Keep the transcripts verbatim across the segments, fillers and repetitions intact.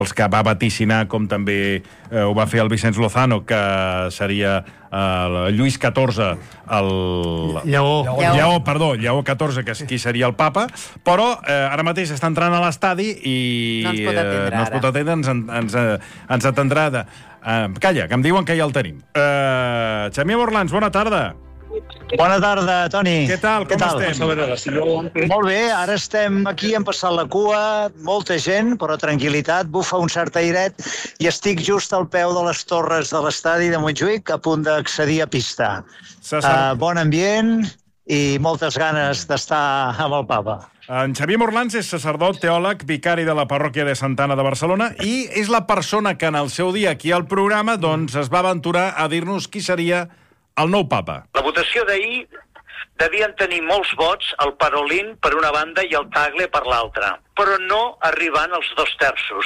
els que va vaticinar, com també eh, ho va fer el Vicenç Lozano, que seria eh, Lluís catorze, el... Lleó. Lleó. Lleó, perdó, Lleó catorze, que qui seria el papa, però eh, ara mateix està entrant a l'estadi i no ens pot atendre, eh, no ens pot atendre, ens, ens, ens atendrà de... Eh, calla, que em diuen que ja el tenim. Eh, Xavier Morlans, bona tarda. Bona tarda, Toni. Què tal, com estem? Molt bé, ara estem aquí, hem passat la cua, molta gent, però tranquil·litat, bufa un cert airet, i estic just al peu de les torres de l'estadi de Montjuïc, a punt d'accedir a pista. Uh, bon ambient i moltes ganes d'estar amb el papa. En Xavier Morlans és sacerdot, teòleg, vicari de la parròquia de Santa Anna de Barcelona i és la persona que en el seu dia aquí al programa doncs, es va aventurar a dir-nos qui seria el nou papa. La votació d'ahir devien tenir molts vots, el Parolin per una banda i el Tagle per l'altra, però no arribant als dos terços.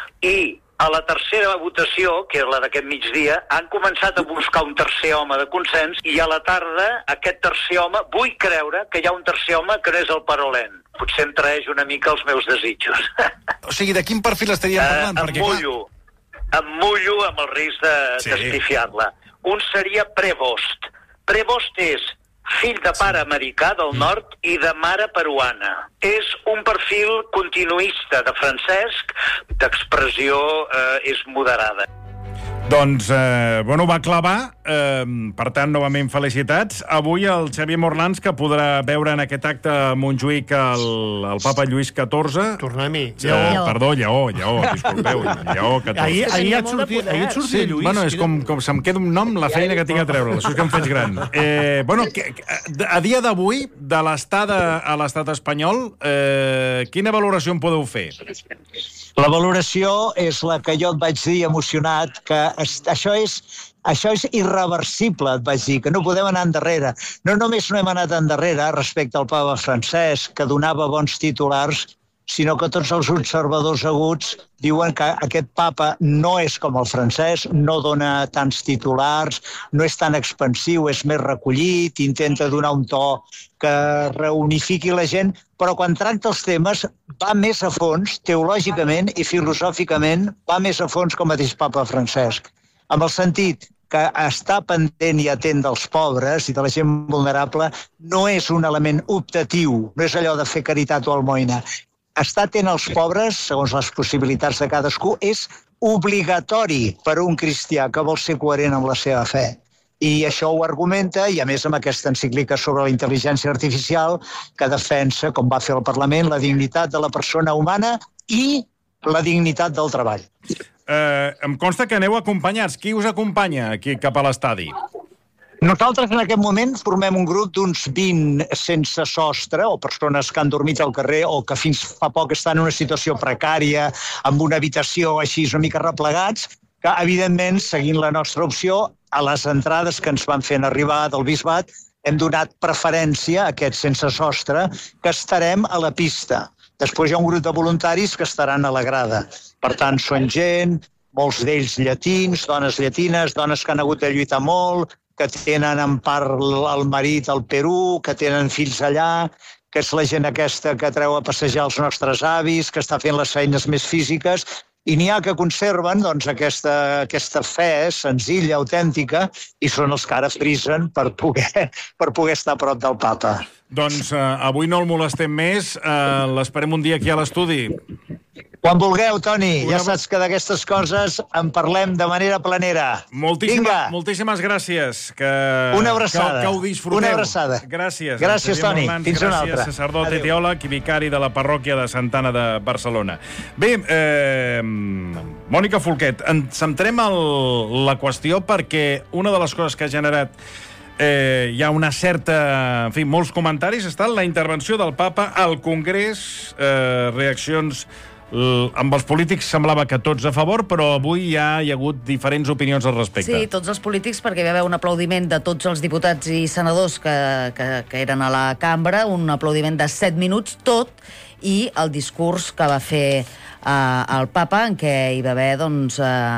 I a la tercera votació, que és la d'aquest migdia, han començat a buscar un tercer home de consens i a la tarda aquest tercer home, vull creure que hi ha un tercer home que no és el Parolin. Potser em traeix una mica els meus desitjos. O sigui, de quin perfil estaríem parlant? Uh, em mullo, clar... em mullo amb el risc de, sí. d'estifiar-la. Un seria Prevost. Prevost és fill de pare americà del nord i de mare peruana. És un perfil continuista de Francesc, d'expressió eh, és moderada. Doncs, eh, bueno, va clavar, eh, per tant, novament felicitats. Avui el Xavier Morlans, que podrà veure en aquest acte a Montjuïc el, el papa Lluís catorze. Tornem-hi. Eh, perdó, Lleó, Lleó, disculpeu, Lleó catorze. Ahir, ahir et sortia, ahir et sortia sí, Lluís. Bueno, és com, com se'm queda un nom, la feina que tinc a treure, això és que em faig gran. Eh, bueno, que, a dia d'avui, de l'estada a l'estat espanyol, eh, quina valoració en podeu fer? La valoració és la que jo et vaig dir emocionat, que es, això, és, això és irreversible, et vaig dir, que no podem anar endarrere. No només no hem anat endarrere respecte al papa Francesc, que donava bons titulars, sinó que tots els observadors aguts diuen que aquest papa no és com el francès, no dona tants titulars, no és tan expansiu, és més recollit, intenta donar un to que reunifiqui la gent, però quan tracta els temes va més a fons, teològicament i filosòficament, va més a fons com el mateix papa Francesc. Amb el sentit que estar pendent i atent dels pobres i de la gent vulnerable no és un element optatiu, no és allò de fer caritat o almoina. Estar atent als pobres, segons les possibilitats de cadascú, és obligatori per a un cristià que vol ser coherent amb la seva fe. I això ho argumenta, i a més amb aquesta encíclica sobre la intel·ligència artificial, que defensa, com va fer el Parlament, la dignitat de la persona humana i la dignitat del treball. Eh, em consta que aneu acompanyats. Qui us acompanya aquí cap a l'estadi? Nosaltres en aquest moment formem un grup d'uns vint sense sostre, o persones que han dormit al carrer o que fins fa poc estan en una situació precària, amb una habitació així una mica replegats, que evidentment, seguint la nostra opció, a les entrades que ens van fent arribar del bisbat, hem donat preferència a aquests sense sostre, que estarem a la pista. Després hi ha un grup de voluntaris que estaran a la grada. Per tant, són gent, molts d'ells llatins, dones llatines, dones que han hagut de lluitar molt, que tenen en part el marit al Perú, que tenen fills allà, que és la gent aquesta que treu a passejar els nostres avis, que està fent les feines més físiques, i n'hi ha que conserven doncs, aquesta, aquesta fe senzilla, autèntica, i són els que ara frisen per poder, per poder estar a prop del papa. Doncs eh, avui no el molestem més, eh, l'esperem un dia aquí a l'estudi. Quan vulgueu, Toni, Una... ja saps que d'aquestes coses en parlem de manera planera. Moltíssima, moltíssimes gràcies. Que, una abraçada. Que, que ho disfruteu. Una abraçada. Gràcies. Gràcies, Toni. Morlans, fins gràcies, una altra. Gràcies, sacerdot i teòleg i vicari de la parròquia de Santa Anna de Barcelona. Bé, eh, Mònica Folquet, ens centrem en la qüestió perquè una de les coses que ha generat Eh, hi ha una certa... En fi, molts comentaris. Ha estat la intervenció del papa al Congrés, eh, reaccions... Amb els polítics semblava que tots a favor, però avui ja hi ha hagut diferents opinions al respecte. Sí, tots els polítics, perquè hi va haver un aplaudiment de tots els diputats i senadors que, que, que eren a la cambra, un aplaudiment de set minuts, tot, i el discurs que va fer al papa, en què hi va haver doncs,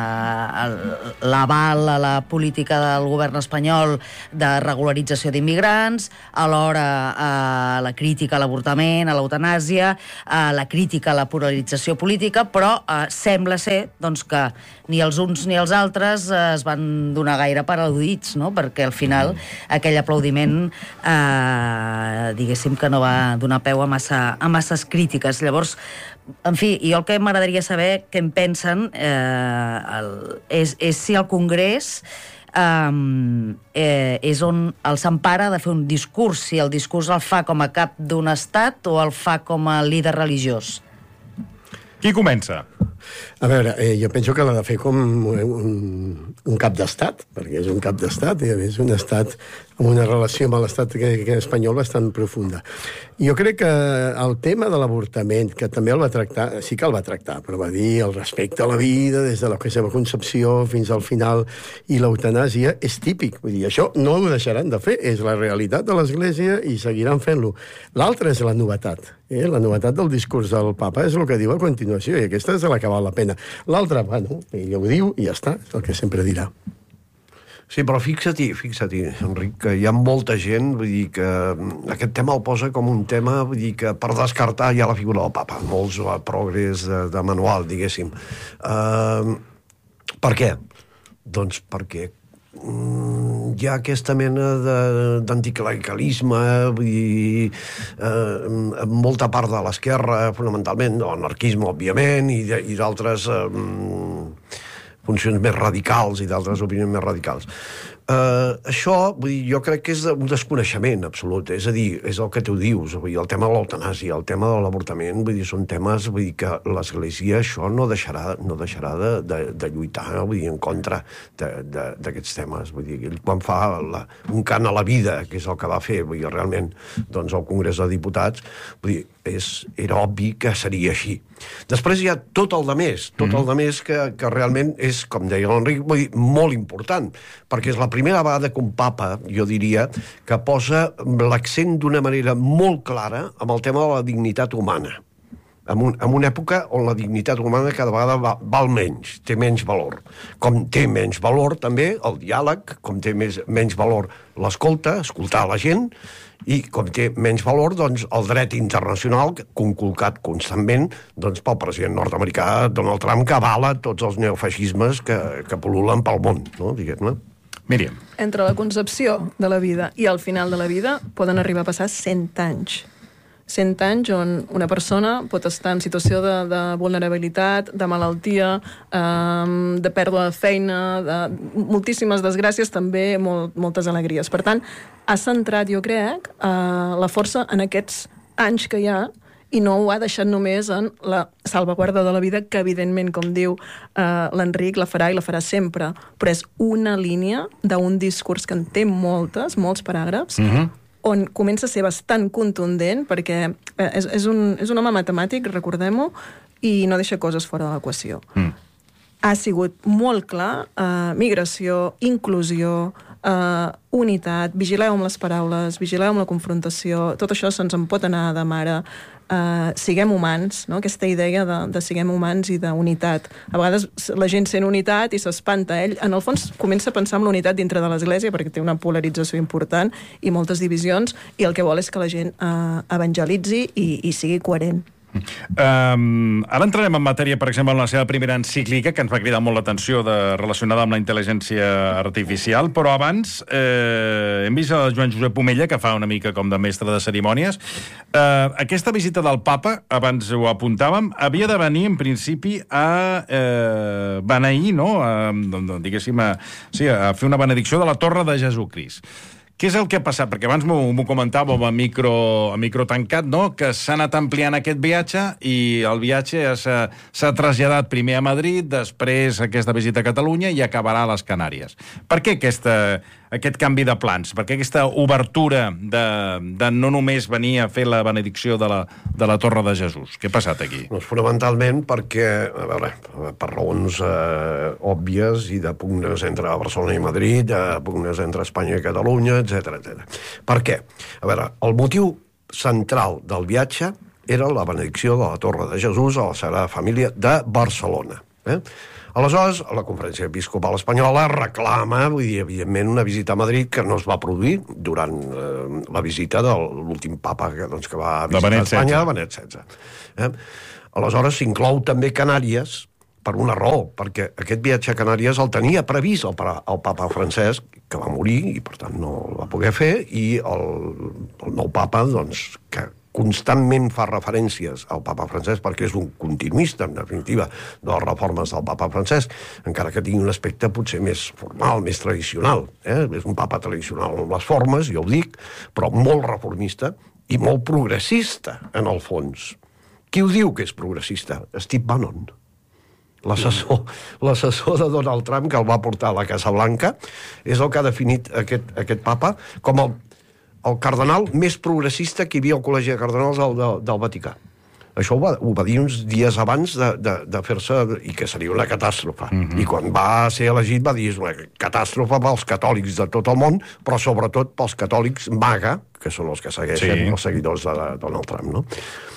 l'aval a la política del govern espanyol de regularització d'immigrants, alhora la crítica a l'avortament, a l'eutanàsia, la crítica a la pluralització política, però sembla ser doncs, que ni els uns ni els altres es van donar gaire per al·ludits, no? Perquè al final aquell aplaudiment eh, diguéssim que no va donar peu a, massa, a masses crítiques. Llavors, en fi, jo el que m'agradaria saber què en pensen eh, el, és, és si el Congrés eh, eh, és on el s'empara de fer un discurs, si el discurs el fa com a cap d'un estat o el fa com a líder religiós. Qui comença? A veure, eh, jo penso que l'ha de fer com un, un cap d'estat, perquè és un cap d'estat, i a més un estat amb una relació amb l'estat espanyol bastant profunda. Jo crec que el tema de l'avortament, que també el va tractar, sí que el va tractar, però va dir el respecte a la vida des de la seva concepció fins al final, i l'eutanàsia és típic. Vull dir, això no ho deixaran de fer, és la realitat de l'Església i seguiran fent-lo. L'altra és la novetat. Eh? La novetat del discurs del papa és el que diu a continuació, i aquesta és la que val la pena. L'altra, bueno, ell ho diu i ja està, és el que sempre dirà. Sí, però fixa-t'hi, fixa-t'hi, Enric, que hi ha molta gent, vull dir que aquest tema el posa com un tema, vull dir que per descartar ja la figura del papa, molts progrés de, de manual, diguéssim. Uh, per què? Doncs perquè mm, hi ha aquesta mena d'anticlericalisme, vull dir, eh, molta part de l'esquerra, fonamentalment, l'anarquisme, òbviament, i, i d'altres eh, funcions més radicals i d'altres opinions més radicals. Uh, això, vull dir, jo crec que és un desconeixement absolut, és a dir, és el que tu dius, vull dir, el tema de l'eutanàsia, el tema de l'avortament, vull dir, són temes, vull dir, que l'Església això no deixarà, no deixarà de, de, de lluitar, vull dir, en contra d'aquests temes, vull dir, ell quan fa la, un cant a la vida, que és el que va fer, vull dir, realment, doncs, al Congrés de Diputats, vull dir, és, era obvi que seria així. Després hi ha tot el de més, tot mm. el de més que, que realment és, com deia l'Enric, vull dir, molt important, perquè és la primera vegada que un papa, jo diria, que posa l'accent d'una manera molt clara amb el tema de la dignitat humana. En, un, en una època on la dignitat humana cada vegada va, val menys, té menys valor. Com té menys valor també el diàleg, com té més, menys valor l'escolta, escoltar la gent, i com té menys valor doncs, el dret internacional conculcat constantment doncs, pel president nord-americà Donald Trump, que avala tots els neofeixismes que, que pol·lulen pel món, no? Diguem-ne. Míriam. Entre la concepció de la vida i el final de la vida poden arribar a passar cent anys. cent anys on una persona pot estar en situació de, de vulnerabilitat, de malaltia, eh, de pèrdua de feina, de moltíssimes desgràcies, també molt, moltes alegries. Per tant, ha centrat, jo crec, eh, la força en aquests anys que hi ha i no ho ha deixat només en la salvaguarda de la vida, que evidentment, com diu eh, l'Enric, la farà i la farà sempre, però és una línia d'un discurs que en té moltes, molts paràgrafs, mm-hmm. on comença a ser bastant contundent, perquè és, és, un, és un home matemàtic, recordem-ho, i no deixa coses fora de l'equació. Mm. Ha sigut molt clar, eh, migració, inclusió, eh, unitat, vigileu amb les paraules, vigileu amb la confrontació, tot això se'ns en pot anar de mare, eh, siguem humans, no? Aquesta idea de, de siguem humans i d'unitat. A vegades la gent sent unitat i s'espanta. Ell, en el fons, comença a pensar en l'unitat dintre de l'Església, perquè té una polarització important i moltes divisions, i el que vol és que la gent eh, evangelitzi i, i sigui coherent. Um, ara entrarem en matèria, per exemple, en la seva primera encíclica, que ens va cridar molt l'atenció, de, relacionada amb la intel·ligència artificial, però abans eh, hem vist el Joan Josep Omella, que fa una mica com de mestre de cerimònies. Uh, aquesta visita del papa, abans ho apuntàvem, havia de venir, en principi, a eh, beneir, no? A, diguéssim, a, sí, a fer una benedicció de la Torre de Jesucrist. Què és el que ha passat? Perquè abans m'ho comentàvem a micro, a micro tancat, no? Que s'ha anat ampliant aquest viatge i el viatge s'ha traslladat primer a Madrid, després aquesta visita a Catalunya i acabarà a les Canàries. Per què aquesta, aquest canvi de plans? Per què aquesta obertura de, de no només venir a fer la benedicció de la, de la Torre de Jesús? Què ha passat aquí? Doncs fonamentalment perquè, a veure, per raons eh, òbvies i de pugnes entre Barcelona i Madrid, de pugnes entre Espanya i Catalunya, etcètera, etcètera. Per què? A veure, el motiu central del viatge era la benedicció de la Torre de Jesús a la Sagrada Família de Barcelona. Eh? Aleshores, la Conferència Episcopal Espanyola reclama, vull dir, evidentment, una visita a Madrid que no es va produir durant eh, la visita de l'últim papa que, doncs, que va visitar Espanya, Benet setze. Eh? Aleshores, s'inclou també Canàries per una raó, perquè aquest viatge a Canàries el tenia previst el, el papa Francesc, que va morir i, per tant, no el va poder fer, i el, el nou papa, doncs, que constantment fa referències al papa Francesc perquè és un continuista, en definitiva, de les reformes del papa Francesc, encara que tingui un aspecte potser més formal, més tradicional. Eh? És un papa tradicional en les formes, jo ho dic, però molt reformista i molt progressista, en el fons. Qui ho diu que és progressista? Steve Bannon, l'assessor, l'assessor de Donald Trump, que el va portar a la Casa Blanca, és el que ha definit aquest, aquest papa com el el cardenal més progressista que hi havia al Col·legi de Cardenals del, del, del Vaticà. Això ho va, ho va dir uns dies abans de, de, de fer-se... i que seria una catàstrofe. Mm-hmm. I quan va ser elegit va dir és una catàstrofe pels catòlics de tot el món, però sobretot pels catòlics MAGA, que són els que segueixen sí. els seguidors de, de Donald Trump, no?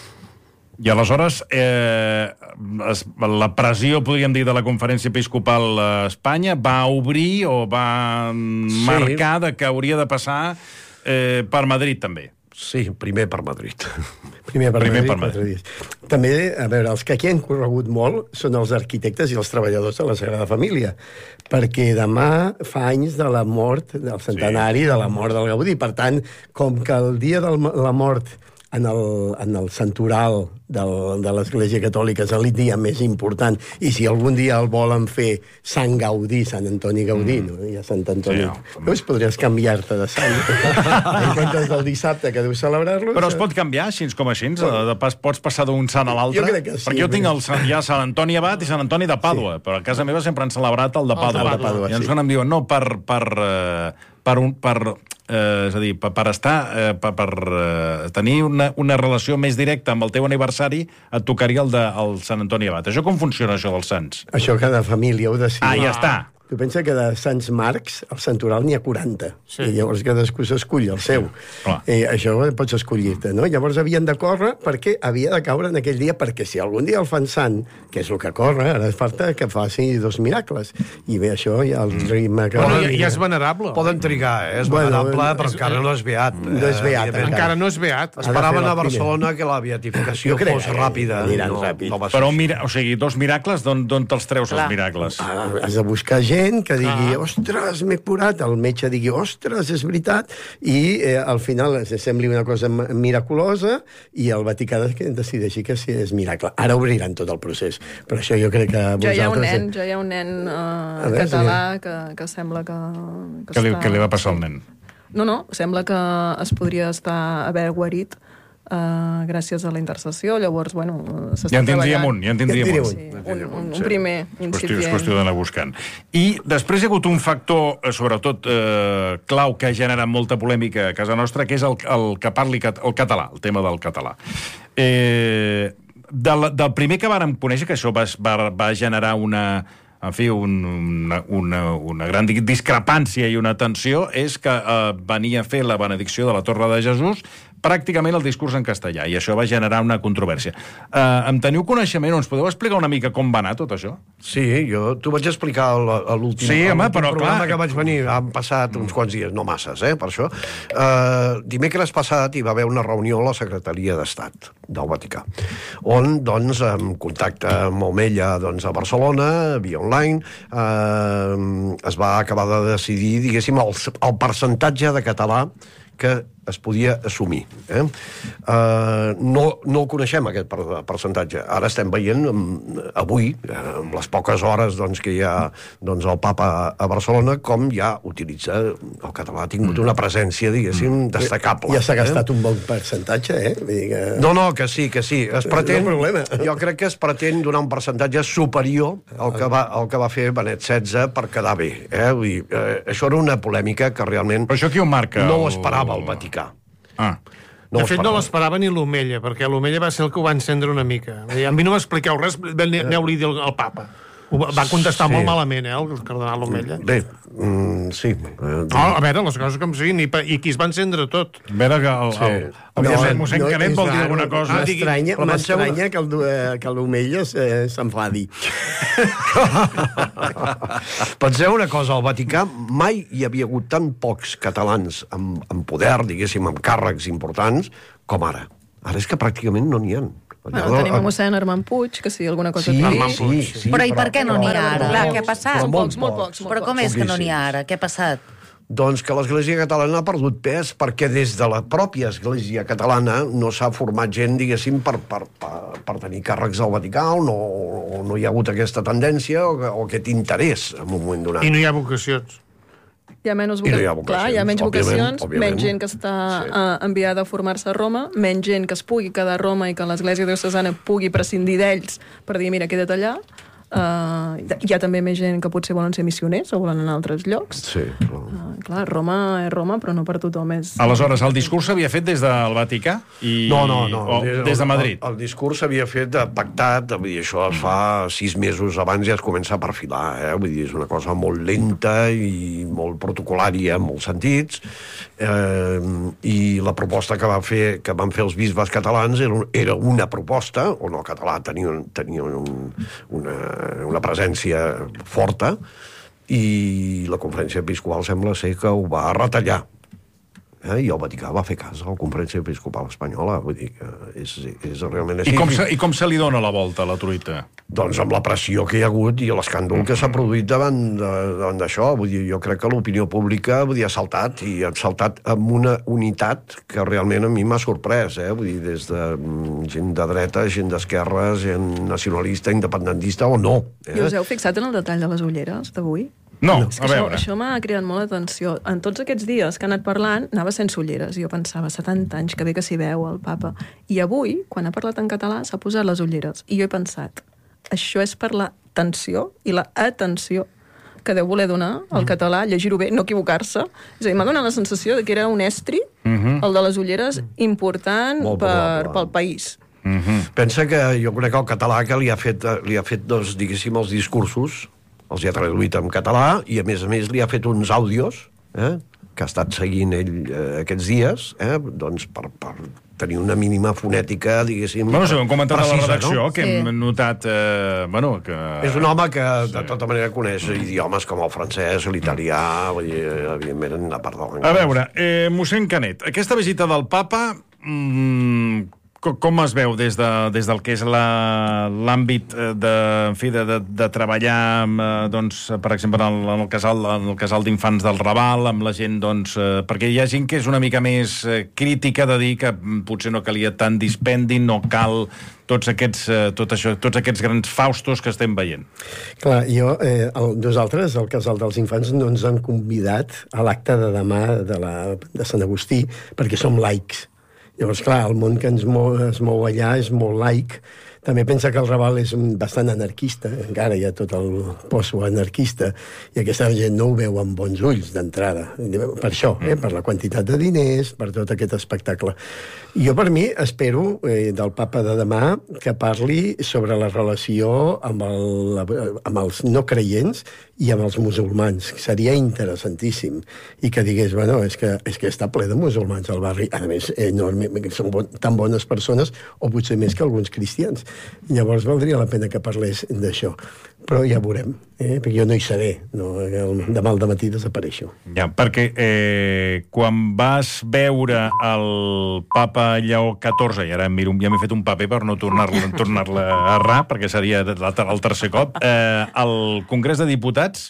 I aleshores, eh, es, la pressió, podríem dir, de la Conferència Episcopal a Espanya va obrir o va sí. marcar de que hauria de passar eh, per Madrid, també. Sí, primer per Madrid. Primer per primer Madrid, per Madrid. També, a veure, els que aquí han corregut molt són els arquitectes i els treballadors de la Sagrada Família, perquè demà fa anys de la mort, del centenari sí. de la mort del Gaudí. Per tant, com que el dia de la mort en el, en el santoral del, de l'Església Catòlica és el dia més important, i si algun dia el volen fer Sant Gaudí, Sant Antoni Gaudí, mm. no? Ja Sant Antoni. Sí, no. Doncs podries canviar-te de sant. En comptes del dissabte que deus celebrar-lo... Però es pot canviar, així com així? De pas, pots passar d'un sant a l'altre? Jo crec que sí. Perquè jo tinc el, ja Sant Antoni Abat i Sant Antoni de Pàdua, sí. però a casa meva sempre han celebrat el de Pàdua. El de Pàdua, I ens sí. em diuen, no, per... per uh, per, un, per eh, és a dir, per, per estar eh, per, per eh, tenir una, una relació més directa amb el teu aniversari, et tocaria el de el Sant Antoni Abat. Això com funciona, això dels sants? Això cada família ho decide. Ah, ja està. Tu pensa que de Sants Marcs, al santoral n'hi ha quaranta. Sí. I llavors cadascú s'escull el seu. Sí, eh, això pots escollir-te, no? Llavors havien de córrer perquè havia de caure en aquell dia, perquè si algun dia el fan sant, que és el que corre, ara falta que faci dos miracles. I bé, això ja el ritme... Que bueno, ja, ja és venerable. Poden trigar, eh? És bueno, venerable, però és, encara no és beat. No és beat, eh, encara. Encara no és beat. Esperaven a Barcelona que la beatificació crec, fos ràpida. Aniran no, ràpid. no va ser. Però, mira, o sigui, dos miracles, d'on te'ls treus, els miracles? Ah, has de buscar gent que digui ah. ostres, m'he curat, el metge digui ostres, és veritat, i eh, al final es sembli una cosa miraculosa i el Vaticà decideixi que sí, és miracle. Ara obriran tot el procés, però això jo crec que vosaltres... Ja hi ha un nen, ja hi ha un nen uh, veure, català sí. que, que sembla que... Que, que, li, que li va passar al nen? No, no, sembla que es podria estar haver guarit Uh, gràcies a la intercessió, llavors, bueno, s'està ja en tindríem treballant. un, ja en tindríem ja un. Sí, un, un, un primer incipient. És qüestió d'anar buscant. I després hi ha hagut un factor, sobretot eh, clau, que ha generat molta polèmica a casa nostra, que és el, el que parli el català, el tema del català. Eh, del, del primer que vàrem conèixer, que això va, va, va generar una... en fi, un, una, una, una gran discrepància i una tensió, és que eh, venia a fer la benedicció de la Torre de Jesús pràcticament el discurs en castellà, i això va generar una controvèrsia. Eh, em teniu coneixement, o ens podeu explicar una mica com va anar tot això? Sí, jo t'ho vaig explicar a l'últim sí, home, però programa clar... que vaig venir. Han passat uns quants dies, no masses, eh, per això. Eh, dimecres passat hi va haver una reunió a la Secretaria d'Estat del Vaticà, on, doncs, en contacte amb Omella, doncs, a Barcelona, via online, eh, es va acabar de decidir, diguéssim, el, el percentatge de català que es podia assumir. Eh? Uh, no, no el coneixem, aquest percentatge. Ara estem veient, um, avui, uh, amb les poques hores doncs, que hi ha doncs, el papa a Barcelona, com ja utilitza el català. Ha tingut una presència, diguéssim, destacable. Ja s'ha gastat eh? un bon percentatge, eh? Vull dir que... No, no, que sí, que sí. Es pretén, no problema. Jo crec que es pretén donar un percentatge superior al que va, al que va fer Benet setze per quedar bé. Eh? Vull dir, eh, això era una polèmica que realment... Però això qui ho marca? No ho esperava el Vaticà. Ah. No de fet, no l'esperava ni l'Omella, perquè l'Omella va ser el que ho va encendre una mica. A mi no m'expliqueu res, aneu-li dir al papa. Va contestar sí. molt malament, eh, el cardenal Omella. Bé, mm, sí. No, a veure, les coses com siguin, i, i qui es va encendre tot. A veure, que el, sí. el, el, el, el mossèn Canet vol dir alguna cosa. M'estranya m'estranya que el, que l'Omella eh, s'enfadi. Penseu una cosa, al Vaticà mai hi havia hagut tan pocs catalans amb, amb poder, diguéssim, amb càrrecs importants, com ara. Ara és que pràcticament no n'hi ha. Bueno, tenim a mossèn Armand Puig, que sí, alguna cosa... Sí, sí, sí, sí. Però i per què no n'hi ha ara? Clar, què ha passat? Molt pocs, molt pocs. Però com és que no n'hi ha ara? Què ha passat? Doncs que l'Església catalana ha perdut pes perquè des de la pròpia Església catalana no s'ha format gent, diguéssim, per, per, per, per tenir càrrecs al Vaticà, o no, o no hi ha hagut aquesta tendència o, o aquest interès en un moment donat. I no hi ha vocacions. Hi ha menys vocacions, no hi ha vocacions, clar, hi ha menys òbviament, vocacions, òbviament. menys gent que està Sí. uh, enviada a formar-se a Roma, menys gent que es pugui quedar a Roma i que l'Església diocesana pugui prescindir d'ells per dir, mira, queda't allà. Uh, hi ha també més gent que potser volen ser missioners o volen anar a altres llocs. Sí, però... Uh, clar, Roma és Roma, però no per tothom és... Aleshores, el discurs s'havia fet des del Vaticà? I... No, no, no. O des de Madrid? El, el, el discurs s'havia fet pactat, vull dir, això es fa sis mesos abans ja es comença a perfilar, eh? Vull dir, és una cosa molt lenta i molt protocolària en molts sentits, eh, i la proposta que, va fer, que van fer els bisbes catalans era, un, era una proposta, o no català, tenia, tenia un, una, una presència forta, i la conferència episcopal sembla ser que ho va retallar. Eh? I el Vaticà va fer cas a la conferència episcopal espanyola. Vull dir que és, és realment així. I com, se, I com se li dona la volta a la truita? Doncs amb la pressió que hi ha hagut i l'escàndol que s'ha produït davant d'això. Vull dir, jo crec que l'opinió pública vull dir, ha saltat, i ha saltat amb una unitat que realment a mi m'ha sorprès. Eh? Vull dir, des de gent de dreta, gent d'esquerra, gent nacionalista, independentista o no. Eh? I us heu fixat en el detall de les ulleres d'avui? No, És que a veure. Això, això m'ha cridat molt l'atenció. En tots aquests dies que ha anat parlant, anava sense ulleres. I jo pensava, setanta anys, que bé que s'hi veu el papa. I avui, quan ha parlat en català, s'ha posat les ulleres. I jo he pensat, això és per la tensió i la atenció que deu voler donar al català, llegir-ho bé, no equivocar-se. És a dir, m'ha donat la sensació de que era un estri, uh-huh. el de les ulleres, important per, pel país. Uh-huh. Pensa que jo crec que el català que li ha fet, li ha fet doncs, diguéssim, els discursos, els hi ha traduït en català, i a més a més li ha fet uns àudios, eh, que ha estat seguint ell eh, aquests dies, eh, doncs per, per tenir una mínima fonètica, diguéssim, bueno, sí, hem comentat precisa, a la redacció, no? Que sí. hem notat... Eh, bueno, que... És un home que, de tota manera, coneix idiomes com el francès, l'italià, vull dir, evidentment, a part de l'anglès. A veure, eh, mossèn Canet, aquesta visita del papa... Mm, com es veu des, de, des del que és l'àmbit de, en fi, de, de, de treballar amb, doncs, per exemple, en el, en el casal, en el casal d'infants del Raval, amb la gent, doncs, eh, perquè hi ha gent que és una mica més eh, crítica de dir que potser no calia tant dispendi, no cal tots aquests, eh, tot això, tots aquests grans faustos que estem veient. Clar, jo, eh, el, nosaltres, al casal dels infants, no ens han convidat a l'acte de demà de, la, de Sant Agustí, perquè som laics. Llavors, clar, el món que ens mou, es mou allà és molt laic. També pensa que el Raval és bastant anarquista, encara hi ha tot el poso anarquista, i aquesta gent no ho veu amb bons ulls d'entrada. Per això, eh? Per la quantitat de diners, per tot aquest espectacle. Jo, per mi, espero eh, del papa de demà que parli sobre la relació amb, el, amb els no creients i amb els musulmans. Seria interessantíssim. I que digués, bueno, és que, és que està ple de musulmans al barri. A més, enormement, són bon, tan bones persones, o potser més que alguns cristians. Llavors valdria la pena que parlés d'això. Però ja veurem, eh? Perquè jo no hi seré. No? Demà al dematí desapareixo. Ja, perquè eh, quan vas veure el papa Lleó catorze, i ara miro, ja m'he fet un paper per no tornar-la tornar a errar, perquè seria el tercer cop, eh, al Congrés de Diputats,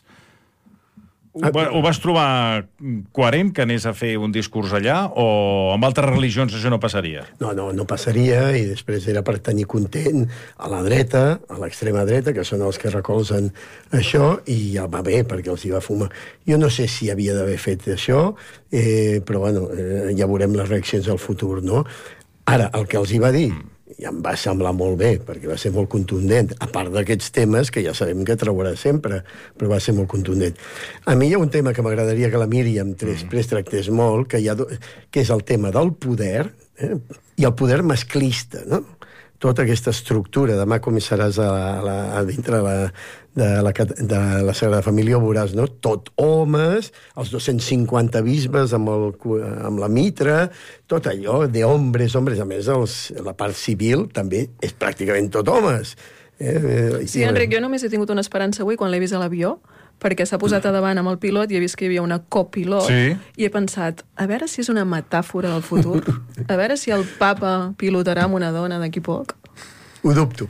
Ho, ho vas trobar coherent que anés a fer un discurs allà, o amb altres religions això no passaria? No, no, no passaria, i després era per tenir content a la dreta, a l'extrema dreta, que són els que recolzen això, i ja va bé, perquè els hi va fumar. Jo no sé si havia d'haver fet això, eh, però bueno, eh, ja veurem les reaccions al futur, no? Ara, el que els hi va dir, i em va semblar molt bé, perquè va ser molt contundent, a part d'aquests temes que ja sabem que traurà sempre, però va ser molt contundent. A mi hi ha un tema que m'agradaria que la Míriam després tractés molt, que, hi ha, que és el tema del poder, eh, i el poder masclista, no? Tota aquesta estructura, demà començaràs a, a, la, a dintre la, de la, de la Sagrada Família, ho veuràs, no? Tot homes, els dos-cents cinquanta bisbes amb, el, amb la mitra, tot allò de hombres, hombres. A més, els, la part civil també és pràcticament tot homes. Eh? Sí, Enric, jo només he tingut una esperança avui quan l'he vist a l'avió, perquè s'ha posat a davant amb el pilot i he vist que hi havia una copilot, sí. I he pensat, a veure si és una metàfora del futur, a veure si el papa pilotarà amb una dona d'aquí poc. Ho dubto.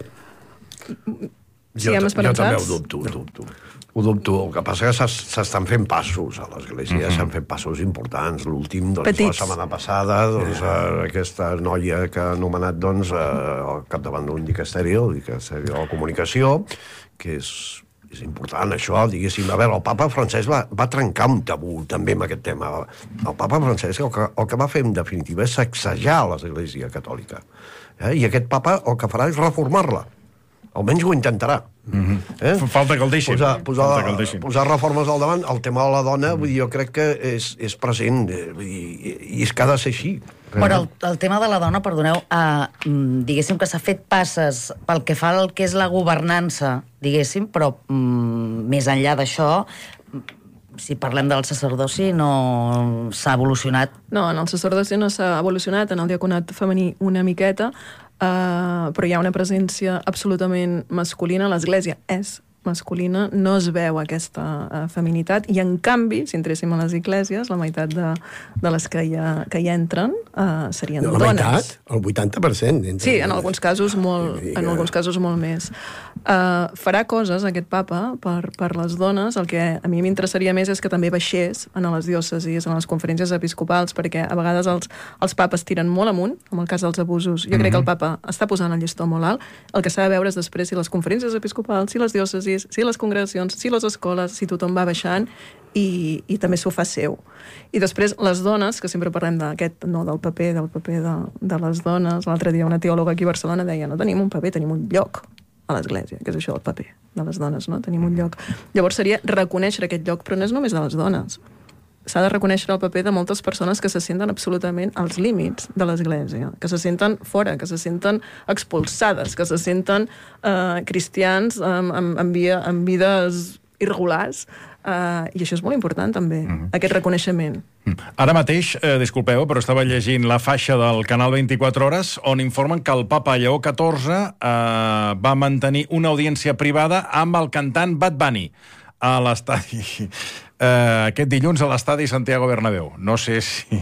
Siguem esperançats? Jo també ho dubto, ho dubto. Ho dubto. El que passa és que s'estan fent passos a l'Església, mm-hmm. s'han fet passos importants. L'últim, doncs, Petits. la setmana passada, doncs, yeah. aquesta noia que ha anomenat, doncs, al capdavant d'un dicasteri, el dicasteri de la comunicació, que és, és important, això, diguéssim. A veure, el papa Francesc va, va trencar un tabú, també, amb aquest tema. El papa Francesc el que, el que va fer, en definitiva, és sacsejar l'Església catòlica. Eh? I aquest papa el que farà és reformar-la. Almenys ho intentarà. Mm-hmm. eh? Falta que el deixin. Posar, posar, Falta que el deixin. posar reformes al davant. El tema de la dona, vull dir, jo crec que és, és present, eh, vull dir, i és que ha de ser així. Però el, el tema de la dona, perdoneu, eh, diguéssim que s'ha fet passes pel que fa al que és la governança, diguéssim, però mm, més enllà d'això, si parlem del sacerdoci, no s'ha evolucionat. No, en el sacerdoci no s'ha evolucionat, en el diaconat femení una miqueta, Uh, però hi ha una presència absolutament masculina. L'Església és masculina, no es veu aquesta uh, feminitat, i en canvi, si entréssim a les esglésies, la meitat de, de les que hi, ha, que hi entren uh, serien la dones. La meitat? El vuitanta per cent? Sí, en alguns casos molt, en alguns casos molt més. Uh, farà coses, aquest papa, per, per les dones. El que a mi m'interessaria més és que també baixés en les diòcesis, en les conferències episcopals, perquè a vegades els, els papes tiren molt amunt, en el cas dels abusos. Jo mm-hmm. crec que el papa està posant el llistó molt alt. El que s'ha de veure és després si les conferències episcopals, si les diòcesis, si les congregacions, si les escoles, si tothom va baixant i, i també s'ho fa seu. I després les dones, que sempre parlem d'aquest, no, del paper, del paper de, de les dones. L'altre dia una teòloga aquí a Barcelona deia, no tenim un paper, tenim un lloc a l'Església, que és això, el paper de les dones, no? Tenim un lloc. Llavors seria reconèixer aquest lloc, però no és només de les dones. S'ha de reconèixer el paper de moltes persones que se senten absolutament als límits de l'Església, que se senten fora, que se senten expulsades, que se senten eh, cristians amb, amb, amb, via, amb vides irregulars, eh, i això és molt important també, mm-hmm. aquest reconeixement. Ara mateix, eh, disculpeu, però estava llegint la faixa del canal vint-i-quatre hores on informen que el papa Lleó catorze eh, va mantenir una audiència privada amb el cantant Bad Bunny a l'estadi eh, aquest dilluns a l'estadi Santiago Bernabéu. No sé si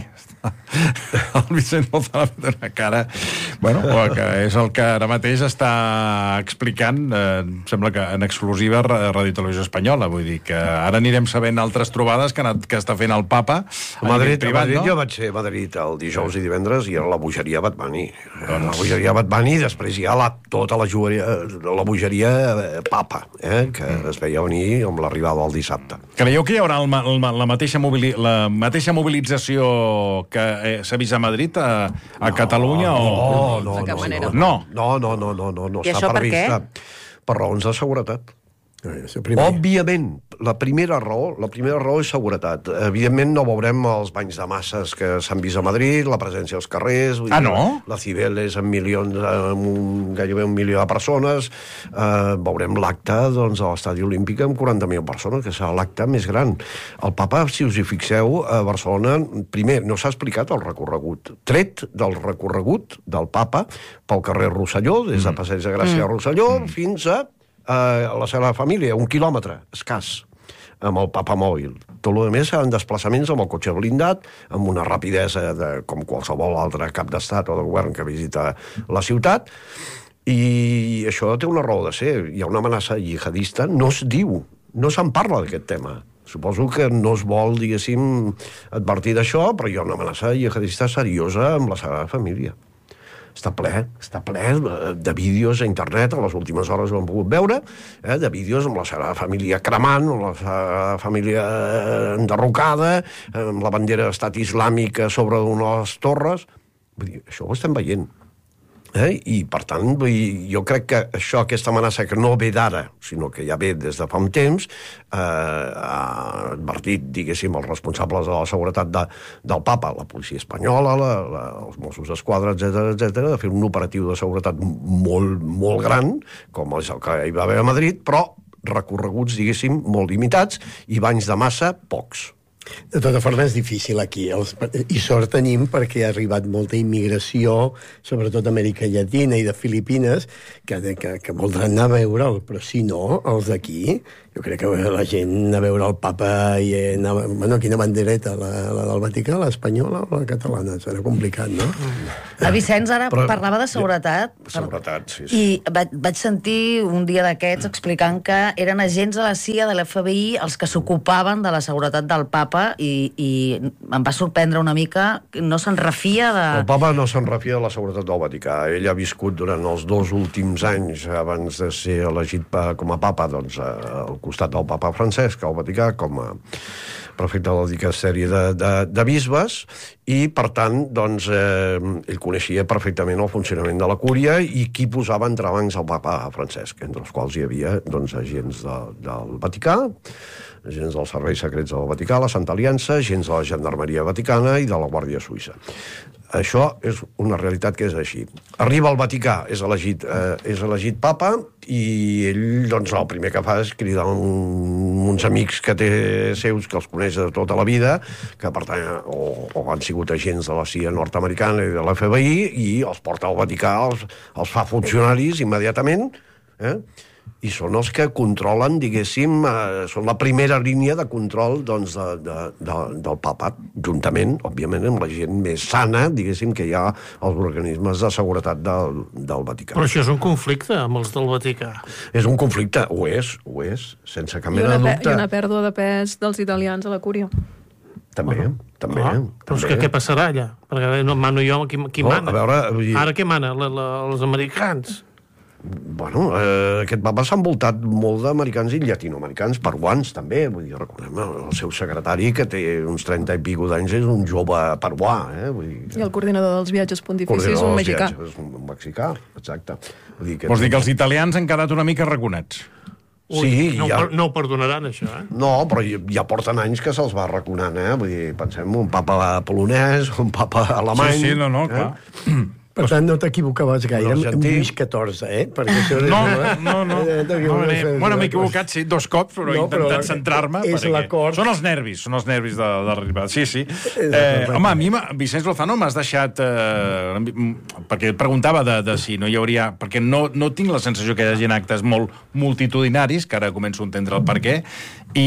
el Vicent Lozano ha fet una cara, bueno, que és el que ara mateix està explicant, eh, sembla que en exclusiva Ràdio Televisió Espanyola, vull dir que ara anirem sabent altres trobades que, anat, que està fent el papa a Madrid, privat, a Madrid, no? Jo vaig ser a Madrid el dijous i divendres i era la bogeria Bad Bunny. Doncs... La bogeria Bad Bunny, després hi ha la, tota la, joveria, la bogeria eh, papa, eh, que mm. es veia venir amb l'arribada del dissabte. Creieu que hi haurà el, el, la, mateixa movili, la mateixa mobilització que eh, s'ha vist a Madrid, a, a no, Catalunya? O... No, no, de cap no, manera. No. No, no, no, no, no, no I això per què? Per raons de seguretat. Òbviament, la primera raó, la primera raó és seguretat. Evidentment no veurem els banys de masses que s'han vist a Madrid, la presència als carrers... Ah, no? La Cibeles amb milions, amb un, gairebé un milió de persones. Eh, veurem l'acte, doncs, a l'Estadi Olímpic amb quaranta mil persones, que serà l'acte més gran. El papa, si us hi fixeu, a Barcelona, primer, no s'ha explicat el recorregut. Tret del recorregut del papa pel carrer Rosselló, des de Passeig de Gràcia a Rosselló, mm. fins a a la seva família, un quilòmetre escàs, amb el papa mòbil. Tot el més seran desplaçaments amb el cotxe blindat, amb una rapidesa de, com qualsevol altre cap d'estat o de govern que visita la ciutat, i això té una raó de ser. Hi ha una amenaça jihadista, no es diu, no se'n parla d'aquest tema. Suposo que no es vol, diguéssim, advertir d'això, però hi ha una amenaça jihadista seriosa amb la Sagrada Família. Està ple, està ple de vídeos a internet, a les últimes hores ho hem pogut veure, eh, de vídeos amb la Sagrada Família cremant, amb la Sagrada Família enderrocada, amb la bandera d'estat islàmic sobre una de les torres. Vull dir, això ho estem veient. Eh? I, per tant, vull dir, jo crec que això, aquesta amenaça que no ve d'ara, sinó que ja ve des de fa un temps, eh, ha advertit, diguéssim, els responsables de la seguretat de, del papa, la policia espanyola, la, la, els Mossos d'Esquadra, etcètera, etcètera, de fer un operatiu de seguretat molt, molt gran, com és el que hi va haver a Madrid, però recorreguts, diguéssim, molt limitats, i banys de massa, pocs. De tota forma, és difícil aquí. Els, I sort tenim perquè ha arribat molta immigració, sobretot d'Amèrica Llatina i de Filipines, que, que, que voldran anar a veure'l, però si no, els d'aquí, jo crec que la gent anar a veure el papa i anar... Bueno, quina bandereta, la, la del Vaticà, l'espanyola o la catalana? Serà complicat, no? A Vicenç ara però, parlava de seguretat. Seguretat, sí, sí. I vaig, vaig sentir un dia d'aquests explicant que eren agents de la C I A, de l'F B I, els que s'ocupaven de la seguretat del papa i, i em va sorprendre una mica, no se'n refia de... El papa no se'n refia de la seguretat del Vaticà. Ell ha viscut durant els dos últims anys, abans de ser elegit com a papa, doncs, al costat del papa Francesc, al Vaticà, com a prefecte de la dicasteri de, de, de bisbes, i, per tant, doncs, eh, ell coneixia perfectament el funcionament de la cúria i qui posava entrebancs al papa Francesc, entre els quals hi havia, doncs, agents de, del Vaticà, agents dels serveis secrets del Vaticà, la Santa Aliança, agents de la Gendarmeria Vaticana i de la Guàrdia Suïssa. Això és una realitat que és així. Arriba al Vaticà, és elegit, eh, és elegit papa, i ell, doncs, el primer que fa és cridar un, uns amics que té seus, que els coneix de tota la vida, que pertanyen, o, o han sigut agents de la C I A nord-americana i de l'F B I, i els porta al Vaticà, els, els fa funcionaris immediatament, eh? I són els que controlen, diguéssim, eh, són la primera línia de control, doncs, de, de, de, del papat, juntament, òbviament, amb la gent més sana, diguéssim, que hi ha als organismes de seguretat del, del Vaticà. Però això és un conflicte amb els del Vaticà. És un conflicte, ho és, ho és, sense cap mena de dubte. I una pèrdua de pes dels italians a la cúria. També, bueno, també. Ah, també. però és que què passarà allà? Perquè no mano jo, qui, qui no, mana? A veure, vull dir... Ara què mana? La, la, els americans? Bueno, eh, aquest papa s'ha envoltat molt d'americans i llatinoamericans, peruans també, vull dir, recordem el seu secretari, que té uns trenta i pico d'anys, és un jove peruà, eh? Vull dir, I el coordinador dels viatges pontificis, un mexicà. És un mexicà, exacte. Vull dir que Vols dir que els italians han quedat una mica raconats? Ui, sí, no, ja... no ho perdonaran, això, eh? No, però ja porten anys que se'ls va raconant, eh? Vull dir, pensem un papa polonès, un papa alemany... Sí, sí, no, no, eh? clar. Per tant, no t'equivocaves gaire, amb Lluís catorze, eh? Perquè això és... No, no, no. no bueno, m'he equivocat, sí, dos cops, però he no, intentat centrar-me. És l'acord. Són els nervis, són els nervis de, de l'arribada. Sí, sí. Eh, home, a mi, Vicenç Lozano, m'has deixat... Eh, perquè et preguntava de, de si no hi hauria... Perquè no, no tinc la sensació que hi hagi actes molt multitudinaris, que ara començo a entendre el per què, i,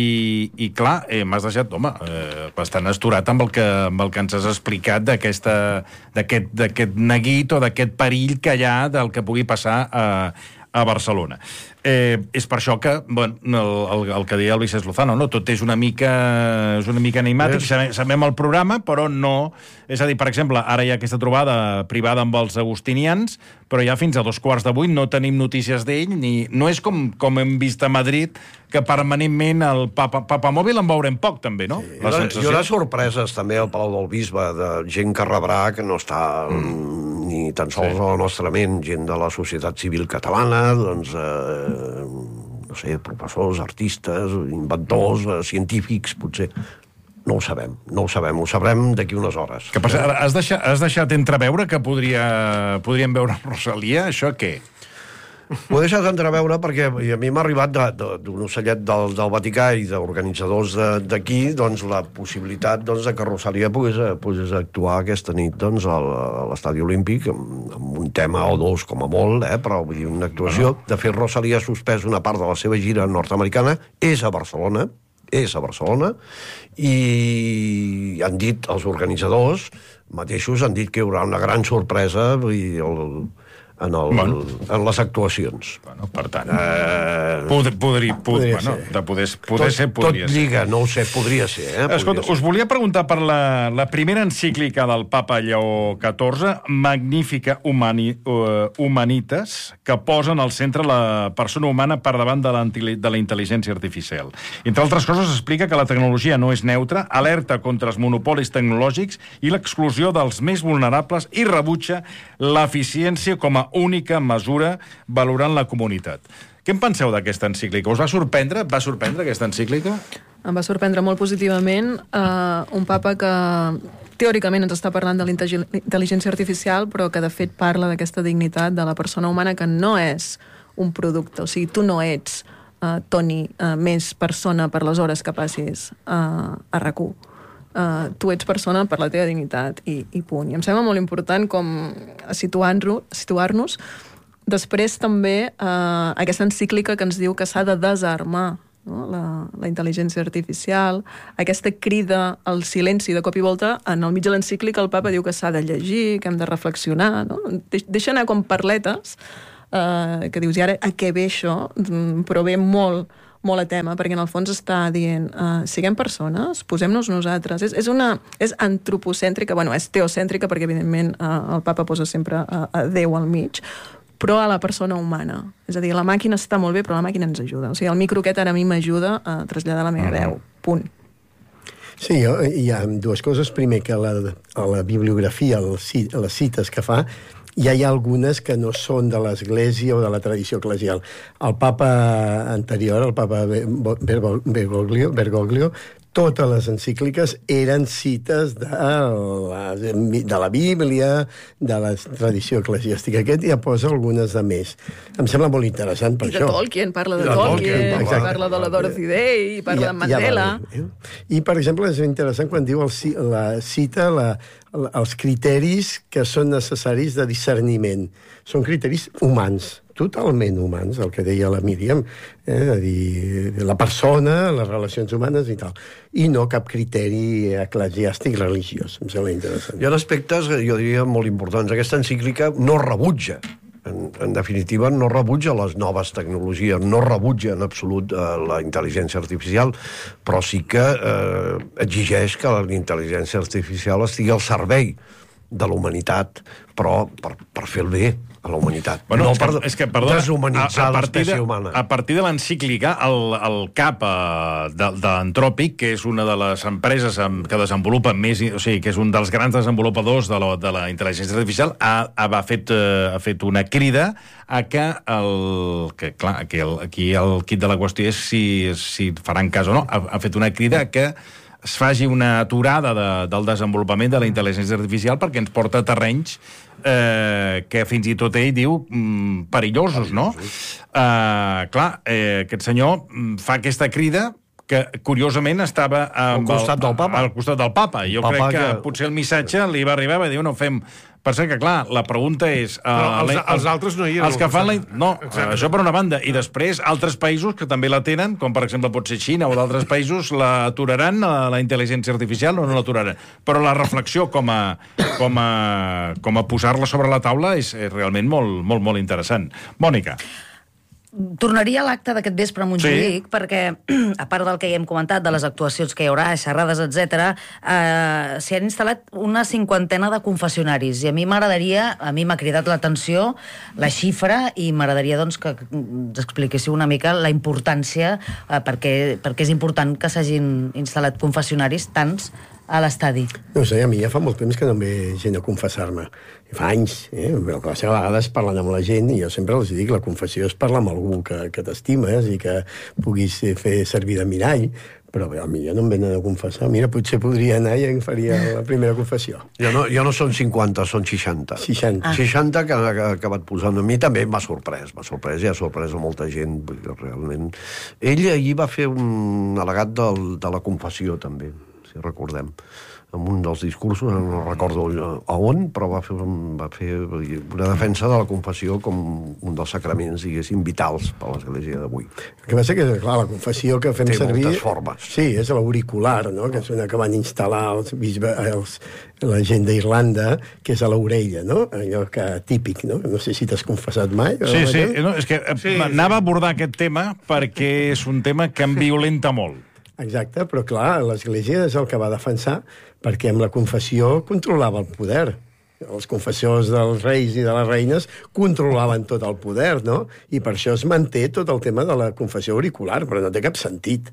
i clar, eh, m'has deixat, home, eh, bastant asturat amb el que, amb el que ens has explicat d'aquesta d'aquest neguit o d'aquest perill que hi ha del que pugui passar a, a Barcelona. Eh, és per això que, bueno, el, el, el que deia el Vicenç Lozano, no? Tot és una mica, és una mica enigmàtic, sabem, sabem el programa, però no... És a dir, per exemple, ara hi ha aquesta trobada privada amb els agustinians, però ja fins a dos quarts de vuit no tenim notícies d'ell, ni... no és com, com hem vist a Madrid, que permanentment el papa, papa mòbil en veurem poc, també, no? Sí, la sensació... Hi haurà sorpreses, també, al Palau del Bisbe, de gent que rebrà, que no està mm. ni tan sols sí. a la nostra ment, gent de la societat civil catalana, doncs... Eh, no sé, professors, artistes, inventors, científics, potser. No ho sabem, no ho sabem, ho sabrem d'aquí unes hores. Que passa, has, deixat, has deixat entreveure que podria, podríem veure Rosalia? Això què? Ho he deixat entreveure perquè a mi m'ha arribat d'un ocellet del, del Vaticà i d'organitzadors d'aquí doncs, la possibilitat doncs, de que Rosalia pogués, pogués actuar aquesta nit doncs, a l'Estadi Olímpic amb, amb un tema o dos com a molt, eh, però vull dir, una actuació. De fet, Rosalia ha suspès una part de la seva gira nord-americana, és a Barcelona, és a Barcelona, i han dit els organitzadors mateixos, han dit que hi haurà una gran sorpresa, vull dir, el... En, el, bueno. en les actuacions. Bueno, per tant, eh... pod, podri, pod, podria bueno, ser. De poder, poder tot, ser, podria tot ser. lliga, no ho sé, podria ser. Eh? Escolta, podria us ser. volia preguntar per la, la primera encíclica del papa Lleó catorze, Magnífica Humani, uh, Humanitas, que posa en el centre la persona humana per davant de la, de la intel·ligència artificial. Entre altres coses, explica que la tecnologia no és neutra, alerta contra els monopolis tecnològics i l'exclusió dels més vulnerables i rebutja l'eficiència com a única mesura valorant la comunitat. Què en penseu d'aquesta encíclica? Us va sorprendre? Va sorprendre aquesta encíclica? Em va sorprendre molt positivament uh, un papa que teòricament ens està parlant de la intel·ligència artificial, però que de fet parla d'aquesta dignitat de la persona humana que no és un producte. O sigui, tu no ets uh, Toni, uh, més persona per les hores que passis uh, a R A C U. Uh, tu ets persona per la teva dignitat i, i punt. I em sembla molt important com situar-nos, situar-nos. Després també uh, aquesta encíclica que ens diu que s'ha de desarmar, no? la, la intel·ligència artificial, aquesta crida al silenci de cop i volta. En el mig de l'encíclica el papa diu que s'ha de llegir, que hem de reflexionar, no? Deixa anar com parletes, uh, que dius, i ara a què ve això? Però ve molt, molt a tema, perquè en el fons està dient, uh, siguem persones, posem-nos nosaltres. És, és, una, és antropocèntrica, bueno, és teocèntrica, perquè evidentment uh, el papa posa sempre uh, a Déu al mig, però a la persona humana. És a dir, la màquina està molt bé, però la màquina ens ajuda. O sigui, el micro aquest ara a mi m'ajuda a traslladar la meva veu. Punt. Sí, hi ha dues coses. Primer, que la, a la bibliografia, a les cites que fa, ja hi ha algunes que no són de l'Església o de la tradició eclesial. El papa anterior, el papa Bergoglio, Bergoglio totes les encícliques eren cites de la, de la Bíblia, de la tradició eclesiàstica. Aquest ja posa algunes de més. Em sembla molt interessant per I això. I de Tolkien, parla de, de Tolkien, Tolkien parla de la Dorothy Day, parla de Mandela. Ja, ja I, per exemple, és interessant quan diu el, la cita la, la, els criteris que són necessaris de discerniment. Són criteris humans, totalment humans, el que deia la Míriam, eh, a dir, la persona, les relacions humanes i tal, i no cap criteri eclesiàstic religiós. Em sembla interessant. Hi ha aspectes, jo diria, molt importants. Aquesta encíclica no rebutja, en, en definitiva, no rebutja les noves tecnologies, no rebutja en absolut eh, la intel·ligència artificial, però sí que eh, exigeix que la intel·ligència artificial estigui al servei de la humanitat, però per, per fer el bé a la humanitat. Bueno, no és que, per és que, perdona, deshumanitzar l'espècie de, humana. A partir de l'encíclica, el, el cap uh, de, de l'Antròpic, que és una de les empreses amb, que desenvolupa més, o sigui, que és un dels grans desenvolupadors de la, de la intel·ligència artificial, ha, ha, fet, uh, ha fet una crida a que, el, que clar, aquí el, aquí el quid de la qüestió és si, si faran cas o no. Ha, ha fet una crida a que es faci una aturada de, del desenvolupament de la intel·ligència artificial perquè ens porta a terrenys eh, que fins i tot ell diu mm, perillosos, no? Eh, clar, eh, aquest senyor fa aquesta crida que, curiosament, estava al costat del papa. Al costat del papa. Jo papa crec que, que potser el missatge li va arribar, va dir, no fem... Per ser que, clar, la pregunta és... Però els, la, els altres no hi eren. Els que fan la... No, exacte. Això per una banda. I després, altres països que també la tenen, com per exemple pot ser Xina o d'altres països, l'aturaran, la, la intel·ligència artificial, o no l'aturaran. Però la reflexió com a, com a, com a posar-la sobre la taula és, és realment molt, molt, molt interessant. Mònica. Tornaria a l'acte d'aquest vespre a Montjuïc, sí. perquè, a part del que ja hem comentat, de les actuacions que hi haurà, xerrades, etcètera, eh, s'hi han instal·lat una cinquantena de confessionaris, i a mi m'agradaria, a mi m'ha cridat l'atenció la xifra, i m'agradaria doncs, que ens expliquéssiu una mica la importància, eh, perquè, perquè és important que s'hagin instal·lat confessionaris tants a l'estadi. No sé, a mi ja fa molt temps que no em ve gent a confessar-me. Fa anys, eh? Però que a vegades parlant amb la gent, i jo sempre els dic, la confessió és parlar amb algú que, que t'estimes i que puguis fer servir de mirall, però bé, a mi ja no em venen a confessar. Mira, potser podria anar i em faria la primera confessió. Ja no, ja no són cinquanta, són seixanta. seixanta. Ah. seixanta que ha acabat posant. A mi també m'ha sorprès, m'ha sorprès, i ha sorprès a molta gent, realment. Ell ahir va fer un al·legat del, de la confessió, també, si recordem, en un dels discursos, no recordo a on, però va fer, un, va fer una defensa de la confessió com un dels sacraments, diguéssim, vitals per a l'Església d'avui. El que passa que, clar, la confessió que fem Té servir... moltes formes. Sí, és l'auricular, no?, que és una que van instal·lar els, els, la gent d'Irlanda, que és a l'orella, no?, allò que típic, no? No sé si t'has confessat mai. Sí, sí, no, és que sí, anava sí. a abordar aquest tema perquè és un tema que em violenta molt. Exacte, però clar, l'Església és el que va defensar, perquè amb la confessió controlava el poder. Els confessors dels reis i de les reines controlaven tot el poder, no? I per això es manté tot el tema de la confessió auricular, però no té cap sentit.